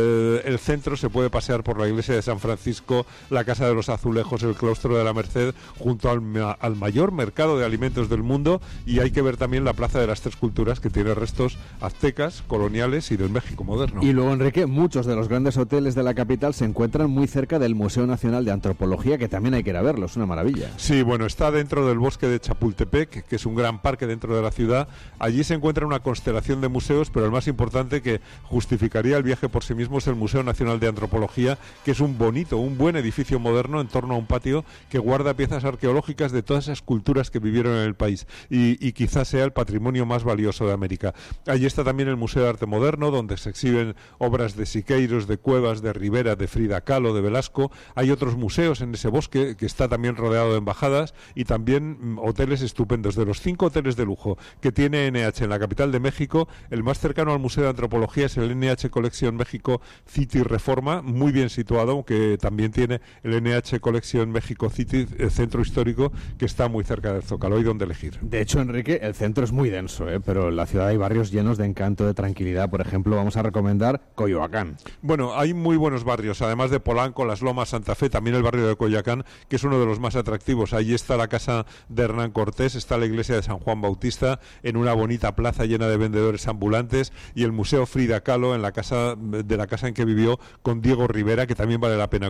el centro, se puede pasear por la iglesia de San Francisco, la Casa de los Azulejos, el Claustro de la Merced, junto al mayor mercado de alimentos del mundo, y hay que ver también la Plaza de las Tres Culturas, que tiene restos aztecas, coloniales y del México moderno. Y luego, Enrique, muchos de los grandes hoteles de la capital se encuentran muy cerca del Museo Nacional de Antropología, que también hay que ir a verlo, es una maravilla. Sí, bueno, está dentro del bosque de Chapultepec, que es un gran parque dentro de la ciudad. Allí se encuentra una constelación de museos, pero el más importante, que justificaría el viaje por sí mismo, es el Museo Nacional de Antropología, que es un buen edificio moderno en torno a un patio que guarda piezas arqueológicas de todas esas culturas que vivieron en el país, y quizás sea el patrimonio más valioso de América. Allí está también el Museo de Arte Moderno, donde se exhiben obras de Siqueiros, de Cuevas, de Rivera, de Frida Kahlo, de Velasco. Hay otros museos en ese bosque, que está también rodeado de embajadas, y también hoteles estupendos. De los 5 hoteles de lujo que tiene NH en la capital de México, el más cercano al Museo de Antropología es el NH Collection México City Reforma, muy bien situado, que también tiene el NH Collection México City, el centro histórico, que está muy cerca del Zócalo. Hay donde elegir. De hecho, Enrique, el centro es muy denso, pero en la ciudad hay barrios llenos de encanto, de tranquilidad. Por ejemplo, vamos a recomendar Coyoacán. Bueno, hay muy buenos barrios, además de Polanco, Las Lomas, Santa Fe, también el barrio de Coyoacán, que es uno de los más atractivos. Allí está la casa de Hernán Cortés, está la iglesia de San Juan Bautista, en una bonita plaza llena de vendedores ambulantes, y el Museo Frida Kahlo, en la casa en que vivió con Diego Rivera, que también vale la pena conocer.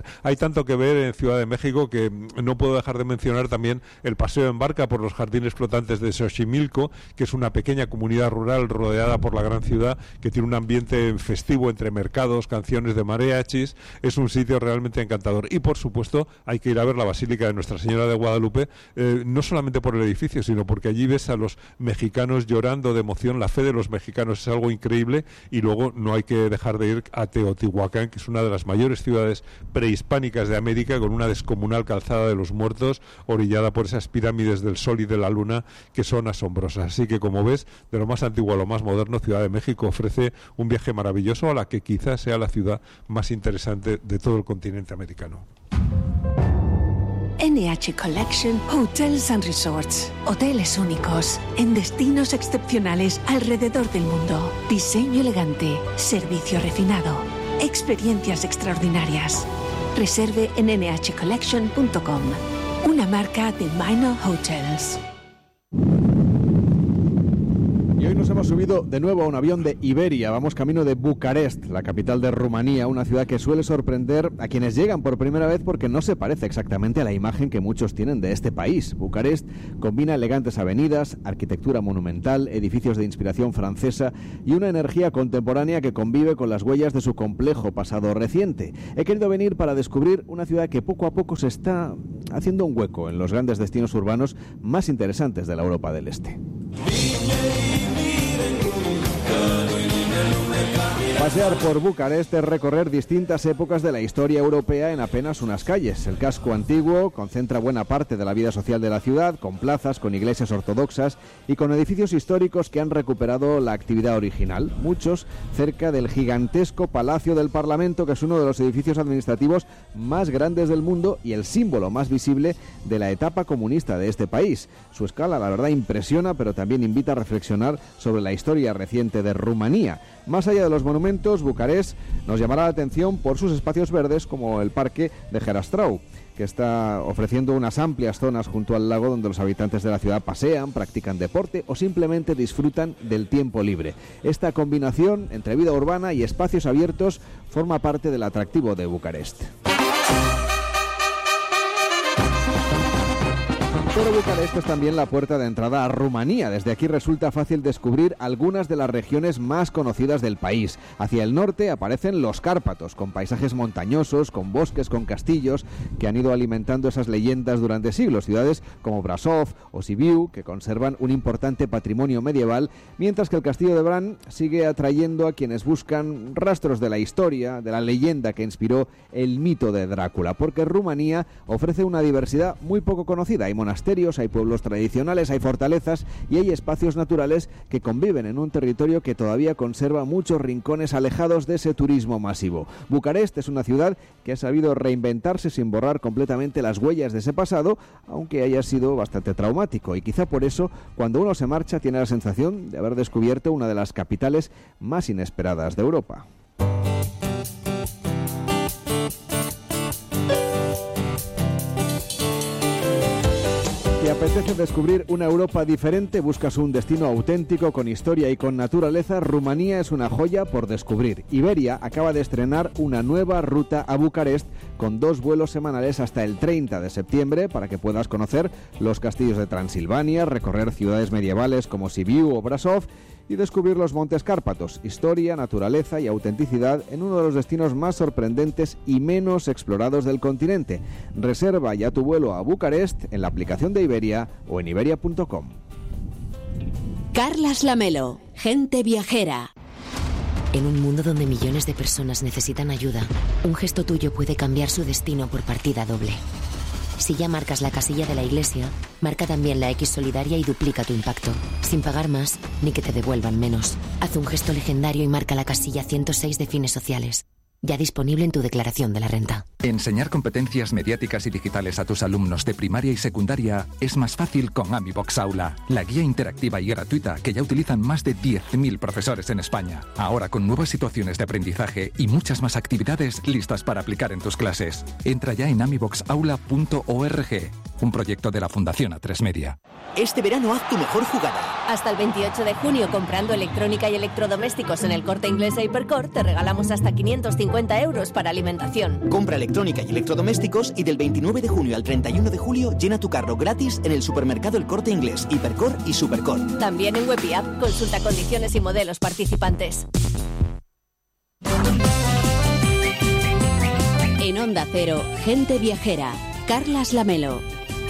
hay tanto que ver en Ciudad de México que no puedo dejar de mencionar también el paseo en barca por los jardines flotantes de Xochimilco, que es una pequeña comunidad rural rodeada por la gran ciudad, que tiene un ambiente festivo entre mercados, canciones de mariachis. Es un sitio realmente encantador. Y por supuesto hay que ir a ver la Basílica de Nuestra Señora de Guadalupe, no solamente por el edificio, sino porque allí ves a los mexicanos llorando de emoción. La fe de los mexicanos es algo increíble. Y luego no hay que dejar de ir a Teotihuacán, que es una de las mayores ciudades prehispánicas de América, con una descomunal calzada de los muertos orillada por esas pirámides del Sol y de la Luna que son asombrosas. Así que, como ves, de lo más antiguo a lo más moderno, Ciudad de México ofrece un viaje maravilloso a la que quizás sea la ciudad más interesante de todo el continente americano. NH Collection Hotels and Resorts. Hoteles únicos, en destinos excepcionales alrededor del mundo. Diseño elegante, servicio refinado, experiencias extraordinarias. Reserve en nhcollection.com. Una marca de Minor Hotels. Y hoy nos hemos subido de nuevo a un avión de Iberia. Vamos camino de Bucarest, la capital de Rumanía, una ciudad que suele sorprender a quienes llegan por primera vez porque no se parece exactamente a la imagen que muchos tienen de este país. Bucarest combina elegantes avenidas, arquitectura monumental, edificios de inspiración francesa y una energía contemporánea que convive con las huellas de su complejo pasado reciente. He querido venir para descubrir una ciudad que poco a poco se está haciendo un hueco en los grandes destinos urbanos más interesantes de la Europa del Este. Pasear por Bucarest es recorrer distintas épocas de la historia europea en apenas unas calles. El casco antiguo concentra buena parte de la vida social de la ciudad, con plazas, con iglesias ortodoxas y con edificios históricos que han recuperado la actividad original, muchos cerca del gigantesco Palacio del Parlamento, que es uno de los edificios administrativos más grandes del mundo y el símbolo más visible de la etapa comunista de este país. Su escala, la verdad, impresiona, pero también invita a reflexionar sobre la historia reciente de Rumanía. Más allá de los monumentos, Bucarest nos llamará la atención por sus espacios verdes como el Parque de Herastrau, que está ofreciendo unas amplias zonas junto al lago donde los habitantes de la ciudad pasean, practican deporte o simplemente disfrutan del tiempo libre. Esta combinación entre vida urbana y espacios abiertos forma parte del atractivo de Bucarest. Pero Bucarest es también la puerta de entrada a Rumanía. Desde aquí resulta fácil descubrir algunas de las regiones más conocidas del país. Hacia el norte aparecen los Cárpatos, con paisajes montañosos, con bosques, con castillos, que han ido alimentando esas leyendas durante siglos. Ciudades como Brasov o Sibiu, que conservan un importante patrimonio medieval, mientras que el castillo de Bran sigue atrayendo a quienes buscan rastros de la historia, de la leyenda que inspiró el mito de Drácula, porque Rumanía ofrece una diversidad muy poco conocida. Hay monasterios, hay pueblos tradicionales, hay fortalezas y hay espacios naturales que conviven en un territorio que todavía conserva muchos rincones alejados de ese turismo masivo. Bucarest es una ciudad que ha sabido reinventarse sin borrar completamente las huellas de ese pasado, aunque haya sido bastante traumático, y quizá por eso cuando uno se marcha tiene la sensación de haber descubierto una de las capitales más inesperadas de Europa. ¿Te apetece descubrir una Europa diferente? ¿Buscas un destino auténtico con historia y con naturaleza? Rumanía es una joya por descubrir. Iberia acaba de estrenar una nueva ruta a Bucarest con 2 vuelos semanales hasta el 30 de septiembre para que puedas conocer los castillos de Transilvania, recorrer ciudades medievales como Sibiu o Brasov y descubrir los Montes Cárpatos, historia, naturaleza y autenticidad en uno de los destinos más sorprendentes y menos explorados del continente. Reserva ya tu vuelo a Bucarest en la aplicación de Iberia o en iberia.com. Carlas Lamelo, gente viajera. En un mundo donde millones de personas necesitan ayuda, un gesto tuyo puede cambiar su destino por partida doble. Si ya marcas la casilla de la iglesia, marca también la X solidaria y duplica tu impacto, sin pagar más ni que te devuelvan menos. Haz un gesto legendario y marca la casilla 106 de Fines Sociales. Ya disponible en tu declaración de la renta. Enseñar competencias mediáticas y digitales a tus alumnos de primaria y secundaria es más fácil con AmiBox Aula, la guía interactiva y gratuita que ya utilizan más de 10.000 profesores en España. Ahora con nuevas situaciones de aprendizaje y muchas más actividades listas para aplicar en tus clases. Entra ya en amiboxaula.org. un proyecto de la Fundación A3 Media. Este verano haz tu mejor jugada. Hasta el 28 de junio, comprando electrónica y electrodomésticos en el Corte Inglés e Hipercor, te regalamos hasta 550 euros para alimentación. Compra electrónica y electrodomésticos y del 29 de junio al 31 de julio llena tu carro gratis en el supermercado El Corte Inglés, Hipercor y Supercor. También en web y app, consulta condiciones y modelos participantes. En Onda Cero, Gente Viajera, Carlas Lamelo.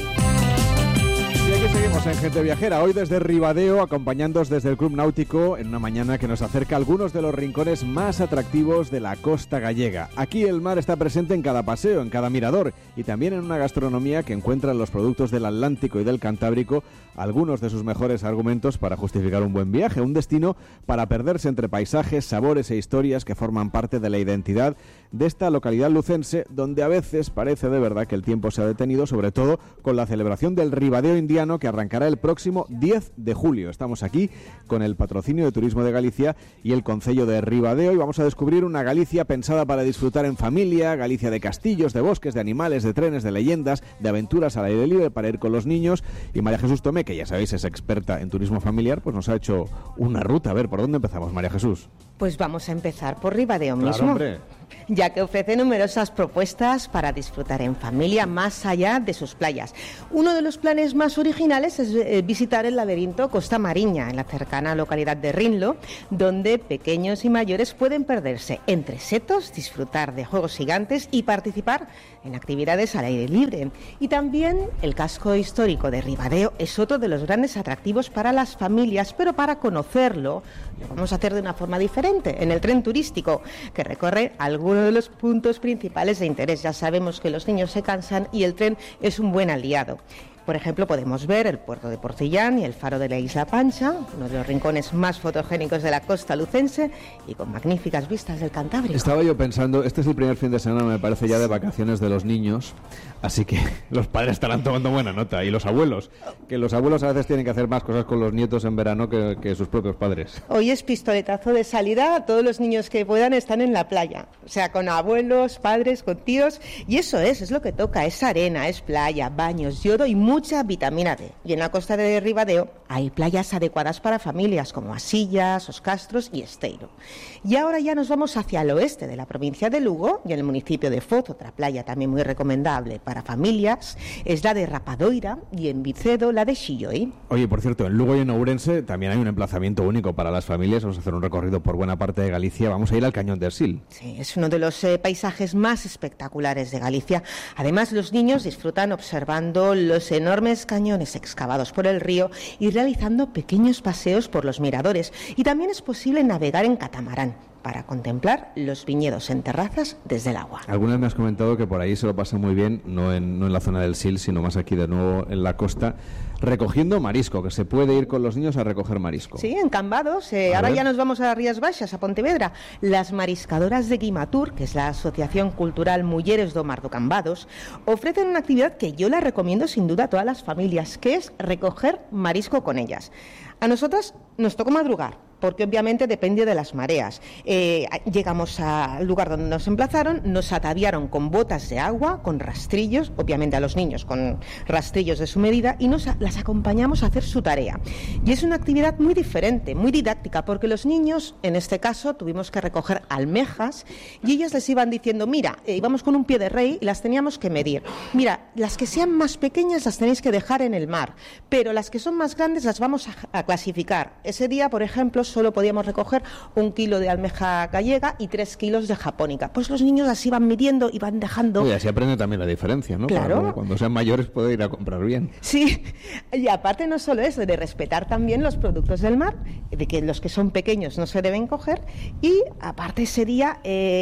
Y aquí seguimos en Gente Viajera, hoy desde Ribadeo, acompañándoos desde el Club Náutico en una mañana que nos acerca a algunos de los rincones más atractivos de la costa gallega. Aquí el mar está presente en cada paseo, en cada mirador y también en una gastronomía que encuentra en los productos del Atlántico y del Cantábrico algunos de sus mejores argumentos para justificar un buen viaje, un destino para perderse entre paisajes, sabores e historias que forman parte de la identidad de esta localidad lucense, donde a veces parece de verdad que el tiempo se ha detenido, sobre todo con la celebración del Ribadeo Indiano, que arrancará el próximo 10 de julio. Estamos aquí con el patrocinio de Turismo de Galicia y el Concello de Ribadeo y vamos a descubrir una Galicia pensada para disfrutar en familia, Galicia de castillos, de bosques, de animales, de trenes, de leyendas, de aventuras al aire libre para ir con los niños. Y María Jesús Tomé, que ya sabéis es experta en turismo familiar, pues nos ha hecho una ruta. A ver, ¿por dónde empezamos, María Jesús? Pues vamos a empezar por Ribadeo mismo. Claro, hombre. Ya que ofrece numerosas propuestas para disfrutar en familia más allá de sus playas. Uno de los planes más originales es visitar el laberinto Costa Mariña, en la cercana localidad de Rinlo, donde pequeños y mayores pueden perderse entre setos, disfrutar de juegos gigantes y participar en actividades al aire libre. Y también el casco histórico de Ribadeo es otro de los grandes atractivos para las familias, pero para conocerlo lo vamos a hacer de una forma diferente, en el tren turístico, que recorre algunos de los puntos principales de interés. Ya sabemos que los niños se cansan y el tren es un buen aliado. Por ejemplo, podemos ver el puerto de Porcellán y el faro de la Isla Pancha, uno de los rincones más fotogénicos de la costa lucense y con magníficas vistas del Cantábrico. Estaba yo pensando, este es el primer fin de semana, me parece, ya de vacaciones de los niños, así que los padres estarán tomando buena nota, y los abuelos, que los abuelos a veces tienen que hacer más cosas con los nietos en verano que sus propios padres. Hoy es pistoletazo de salida, todos los niños que puedan están en la playa, o sea, con abuelos, padres, con tíos, y eso es lo que toca, es arena, es playa, baños, yodo y mucha vitamina D. Y en la costa de Ribadeo hay playas adecuadas para familias como Asillas, Os Castros y Esteiro. Y ahora ya nos vamos hacia el oeste de la provincia de Lugo, y en el municipio de Foz, otra playa también muy recomendable para familias, es la de Rapadoira, y en Vicedo la de Xilloí. Oye, por cierto, en Lugo y en Ourense también hay un emplazamiento único para las familias. Vamos a hacer un recorrido por buena parte de Galicia. Vamos a ir al Cañón del Sil. Sí, es uno de los paisajes más espectaculares de Galicia. Además, los niños disfrutan observando los enormes cañones excavados por el río y realizando pequeños paseos por los miradores. Y también es posible navegar en catamarán para contemplar los viñedos en terrazas desde el agua. Alguna vez me has comentado que por ahí se lo pasa muy bien, no en la zona del Sil, sino más aquí de nuevo en la costa, recogiendo marisco, que se puede ir con los niños a recoger marisco. Sí, en Cambados. Ahora ya nos vamos a las Rías Baixas, a Pontevedra. Las mariscadoras de Guimatur, que es la Asociación Cultural Mulleres do Mar do Cambados, ofrecen una actividad que yo la recomiendo sin duda a todas las familias, que es recoger marisco con ellas. A nosotras nos tocó madrugar, porque obviamente depende de las mareas. Llegamos al lugar donde nos emplazaron, nos ataviaron con botas de agua, con rastrillos, obviamente a los niños con rastrillos de su medida, y las acompañamos a hacer su tarea. Y es una actividad muy diferente, muy didáctica, porque los niños, en este caso, tuvimos que recoger almejas, y ellas les iban diciendo, mira, íbamos con un pie de rey y las teníamos que medir. Mira, las que sean más pequeñas las tenéis que dejar en el mar, pero las que son más grandes las vamos a clasificar. Ese día, por ejemplo, solo podíamos recoger 1 kilo de almeja gallega y 3 kilos de japónica. Pues los niños así van midiendo y van dejando. Y así aprende también la diferencia, ¿no? Claro. Cuando sean mayores puede ir a comprar bien. Sí, y aparte no solo eso, de respetar también los productos del mar, de que los que son pequeños no se deben coger, y aparte ese día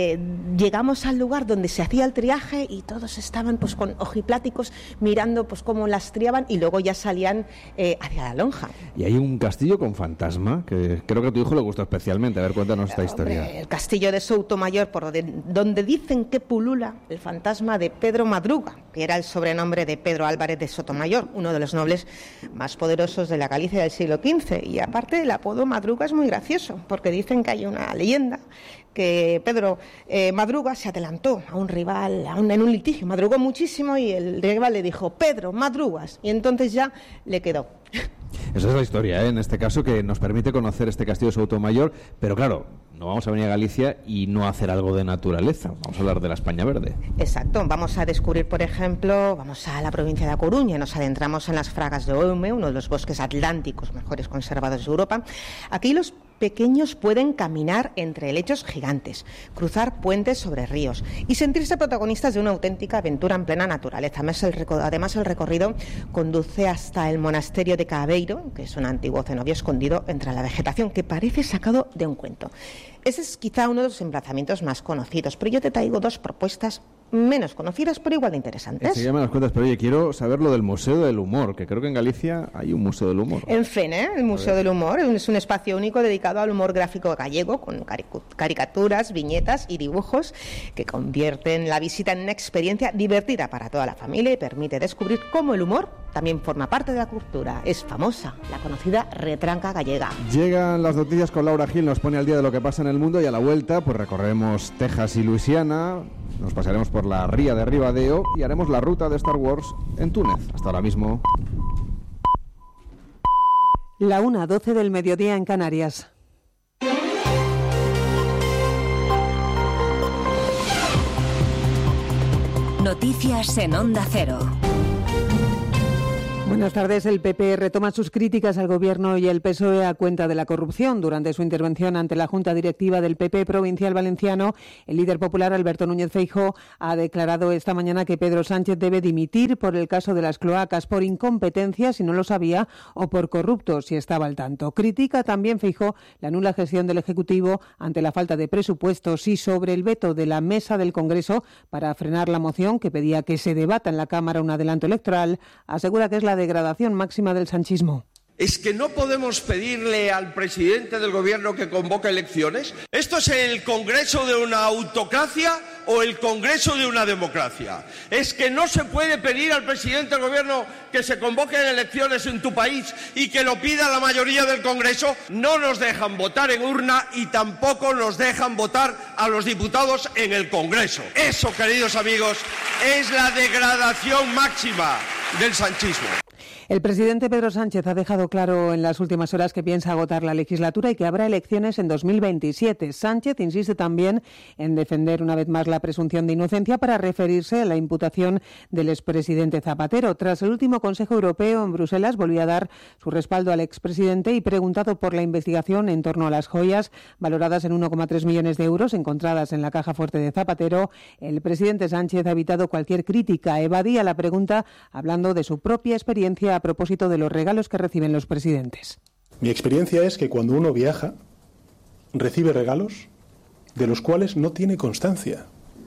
llegamos al lugar donde se hacía el triaje y todos estaban pues con ojipláticos mirando pues cómo las triaban y luego ya salían hacia la lonja. Y hay un un castillo con fantasma, que creo que a tu hijo le gustó especialmente. A ver, cuéntanos esta historia. El castillo de Soutomayor, donde dicen que pulula el fantasma de Pedro Madruga, que era el sobrenombre de Pedro Álvarez de Sotomayor, uno de los nobles más poderosos de la Galicia del siglo XV. Y aparte, el apodo Madruga es muy gracioso, porque dicen que hay una leyenda que Pedro Madruga se adelantó a un rival en un litigio, madrugó muchísimo y el rival le dijo: Pedro, madrugas, y entonces ya le quedó. Esa es la historia, en este caso, que nos permite conocer este castillo de Soutomayor, pero claro, no vamos a venir a Galicia y no hacer algo de naturaleza, vamos a hablar de la España verde. Exacto, vamos a descubrir, por ejemplo, vamos a la provincia de A Coruña, nos adentramos en las Fragas de Oume, uno de los bosques atlánticos mejores conservados de Europa. Aquí los pequeños pueden caminar entre helechos gigantes, cruzar puentes sobre ríos y sentirse protagonistas de una auténtica aventura en plena naturaleza. Además, el recorrido conduce hasta el monasterio de Cabeiro, que es un antiguo cenobio escondido entre la vegetación, que parece sacado de un cuento. Ese es quizá uno de los emplazamientos más conocidos, pero yo te traigo dos propuestas menos conocidas, pero igual de interesantes. Enseguida me las cuentas, pero oye, quiero saber lo del Museo del Humor, que creo que en Galicia hay un Museo del Humor. En FENE, el Museo del Humor, es un espacio único dedicado al humor gráfico gallego, con caricaturas, viñetas y dibujos que convierten la visita en una experiencia divertida para toda la familia y permite descubrir cómo el humor también forma parte de la cultura. Es famosa, la conocida retranca gallega. Llegan las noticias con Laura Gil, nos pone al día de lo que pasa en el mundo, y a la vuelta pues recorreremos Texas y Luisiana, nos pasaremos por la ría de Ribadeo y haremos la ruta de Star Wars en Túnez. Hasta ahora mismo. 1:12 del mediodía en Canarias. Noticias en Onda Cero. Buenas tardes. El PP retoma sus críticas al Gobierno y el PSOE a cuenta de la corrupción. Durante su intervención ante la Junta Directiva del PP Provincial Valenciano, el líder popular Alberto Núñez Feijóo ha declarado esta mañana que Pedro Sánchez debe dimitir por el caso de las cloacas, por incompetencia si no lo sabía o por corrupto si estaba al tanto. Critica también Feijóo la nula gestión del Ejecutivo ante la falta de presupuestos y sobre el veto de la mesa del Congreso para frenar la moción que pedía que se debata en la Cámara un adelanto electoral. Asegura que es la degradación máxima del sanchismo. ¿Es que no podemos pedirle al presidente del Gobierno que convoque elecciones? ¿Esto es el Congreso de una autocracia o el Congreso de una democracia? ¿Es que no se puede pedir al presidente del Gobierno que se convoquen elecciones en tu país y que lo pida la mayoría del Congreso? No nos dejan votar en urna y tampoco nos dejan votar a los diputados en el Congreso. Eso, queridos amigos, es la degradación máxima del sanchismo. El presidente Pedro Sánchez ha dejado claro en las últimas horas que piensa agotar la legislatura y que habrá elecciones en 2027. Sánchez insiste también en defender una vez más la presunción de inocencia para referirse a la imputación del expresidente Zapatero. Tras el último Consejo Europeo en Bruselas, volvió a dar su respaldo al expresidente y, preguntado por la investigación en torno a las joyas valoradas en 1,3 millones de euros encontradas en la caja fuerte de Zapatero, el presidente Sánchez ha evitado cualquier crítica. Evadía la pregunta hablando de su propia experiencia a propósito de los regalos que reciben los presidentes. Mi experiencia es que cuando uno viaja, recibe regalos de los cuales no tiene constancia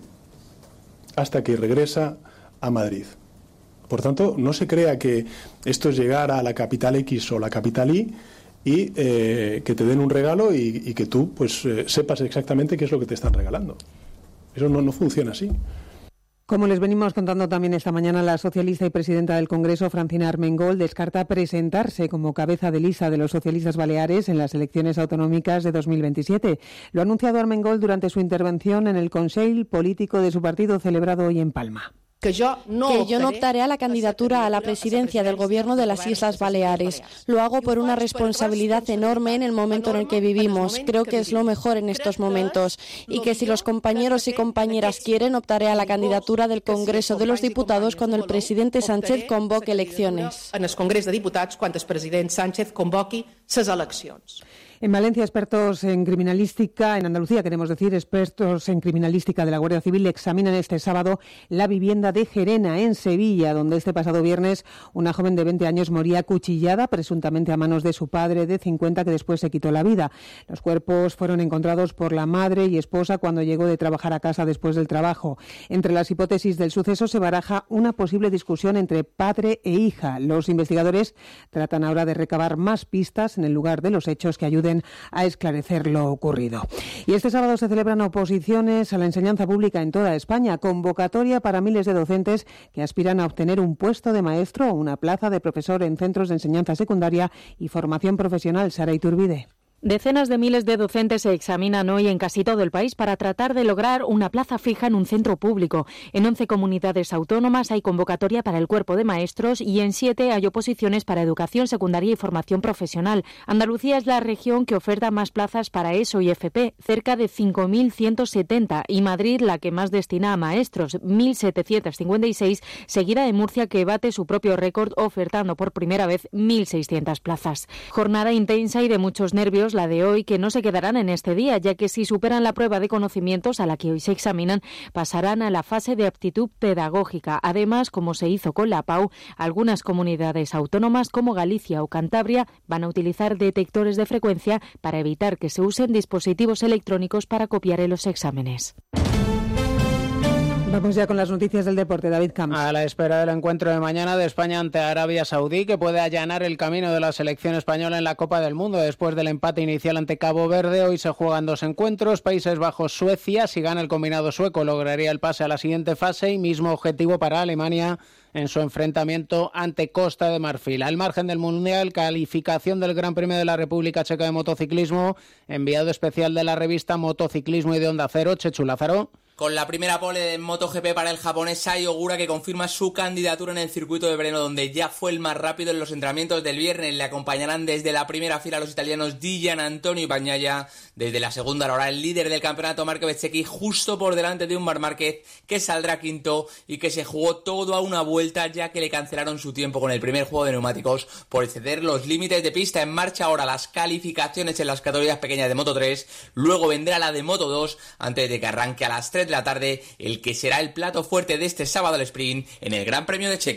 hasta que regresa a Madrid. Por tanto, no se crea que esto es llegar a la capital X o la capital Y y que te den un regalo y que tú pues sepas exactamente qué es lo que te están regalando. Eso no funciona así. Como les venimos contando también esta mañana, la socialista y presidenta del Congreso, Francina Armengol, descarta presentarse como cabeza de lista de los socialistas baleares en las elecciones autonómicas de 2027. Lo ha anunciado Armengol durante su intervención en el Consell Político de su partido celebrado hoy en Palma. Que yo no optaré a la candidatura a la presidencia del Gobierno de las Islas Baleares. Lo hago por una responsabilidad enorme en el momento en el que vivimos. Creo que es lo mejor en estos momentos. Y que si los compañeros y compañeras quieren, optaré a la candidatura del Congreso de los Diputados cuando el presidente Sánchez convoque elecciones. En el Congreso de Diputados, cuando el presidente Sánchez convoqui ses eleccions. En Valencia, expertos en criminalística, en Andalucía queremos decir, expertos en criminalística de la Guardia Civil examinan este sábado la vivienda de Gerena, en Sevilla, donde este pasado viernes una joven de 20 años moría acuchillada, presuntamente a manos de su padre de 50, que después se quitó la vida. Los cuerpos fueron encontrados por la madre y esposa cuando llegó de trabajar a casa después del trabajo. Entre las hipótesis del suceso se baraja una posible discusión entre padre e hija. Los investigadores tratan ahora de recabar más pistas en el lugar de los hechos que ayuden a esclarecer lo ocurrido. Y este sábado se celebran oposiciones a la enseñanza pública en toda España, convocatoria para miles de docentes que aspiran a obtener un puesto de maestro o una plaza de profesor en centros de enseñanza secundaria y formación profesional. Sara Iturbide. Decenas de miles de docentes se examinan hoy en casi todo el país para tratar de lograr una plaza fija en un centro público. En 11 comunidades autónomas hay convocatoria para el cuerpo de maestros y en 7 hay oposiciones para educación secundaria y formación profesional. Andalucía es la región que oferta más plazas para ESO y FP, cerca de 5.170, y Madrid la que más destina a maestros, 1.756, seguida de Murcia, que bate su propio récord ofertando por primera vez 1.600 plazas. Jornada intensa y de muchos nervios la de hoy, que no se quedarán en este día, ya que si superan la prueba de conocimientos a la que hoy se examinan, pasarán a la fase de aptitud pedagógica. Además, como se hizo con la PAU, algunas comunidades autónomas como Galicia o Cantabria van a utilizar detectores de frecuencia para evitar que se usen dispositivos electrónicos para copiar en los exámenes. Vamos ya con las noticias del deporte. David Camps. A la espera del encuentro de mañana de España ante Arabia Saudí, que puede allanar el camino de la selección española en la Copa del Mundo. Después del empate inicial ante Cabo Verde, hoy se juegan 2 encuentros. Países Bajos-Suecia. Si gana el combinado sueco, lograría el pase a la siguiente fase, y mismo objetivo para Alemania en su enfrentamiento ante Costa de Marfil. Al margen del Mundial, calificación del Gran Premio de la República Checa de motociclismo, enviado especial de la revista Motociclismo y de Onda Cero, Chechu Lázaro. Con la primera pole de MotoGP para el japonés Sai Ogura, que confirma su candidatura en el circuito de Breno, donde ya fue el más rápido en los entrenamientos del viernes. Le acompañarán desde la primera fila los italianos Di Gianantonio y Bagnaia. Desde la segunda lo hará el líder del campeonato, Marco Bezzecchi, justo por delante de un Marc Márquez, que saldrá quinto y que se jugó todo a una vuelta, ya que le cancelaron su tiempo con el primer juego de neumáticos por exceder los límites de pista. En marcha ahora las calificaciones en las categorías pequeñas de Moto 3, luego vendrá la de Moto 2, antes de que arranque a las 3 de la tarde el que será el plato fuerte de este sábado al sprint en el Gran Premio de Checo.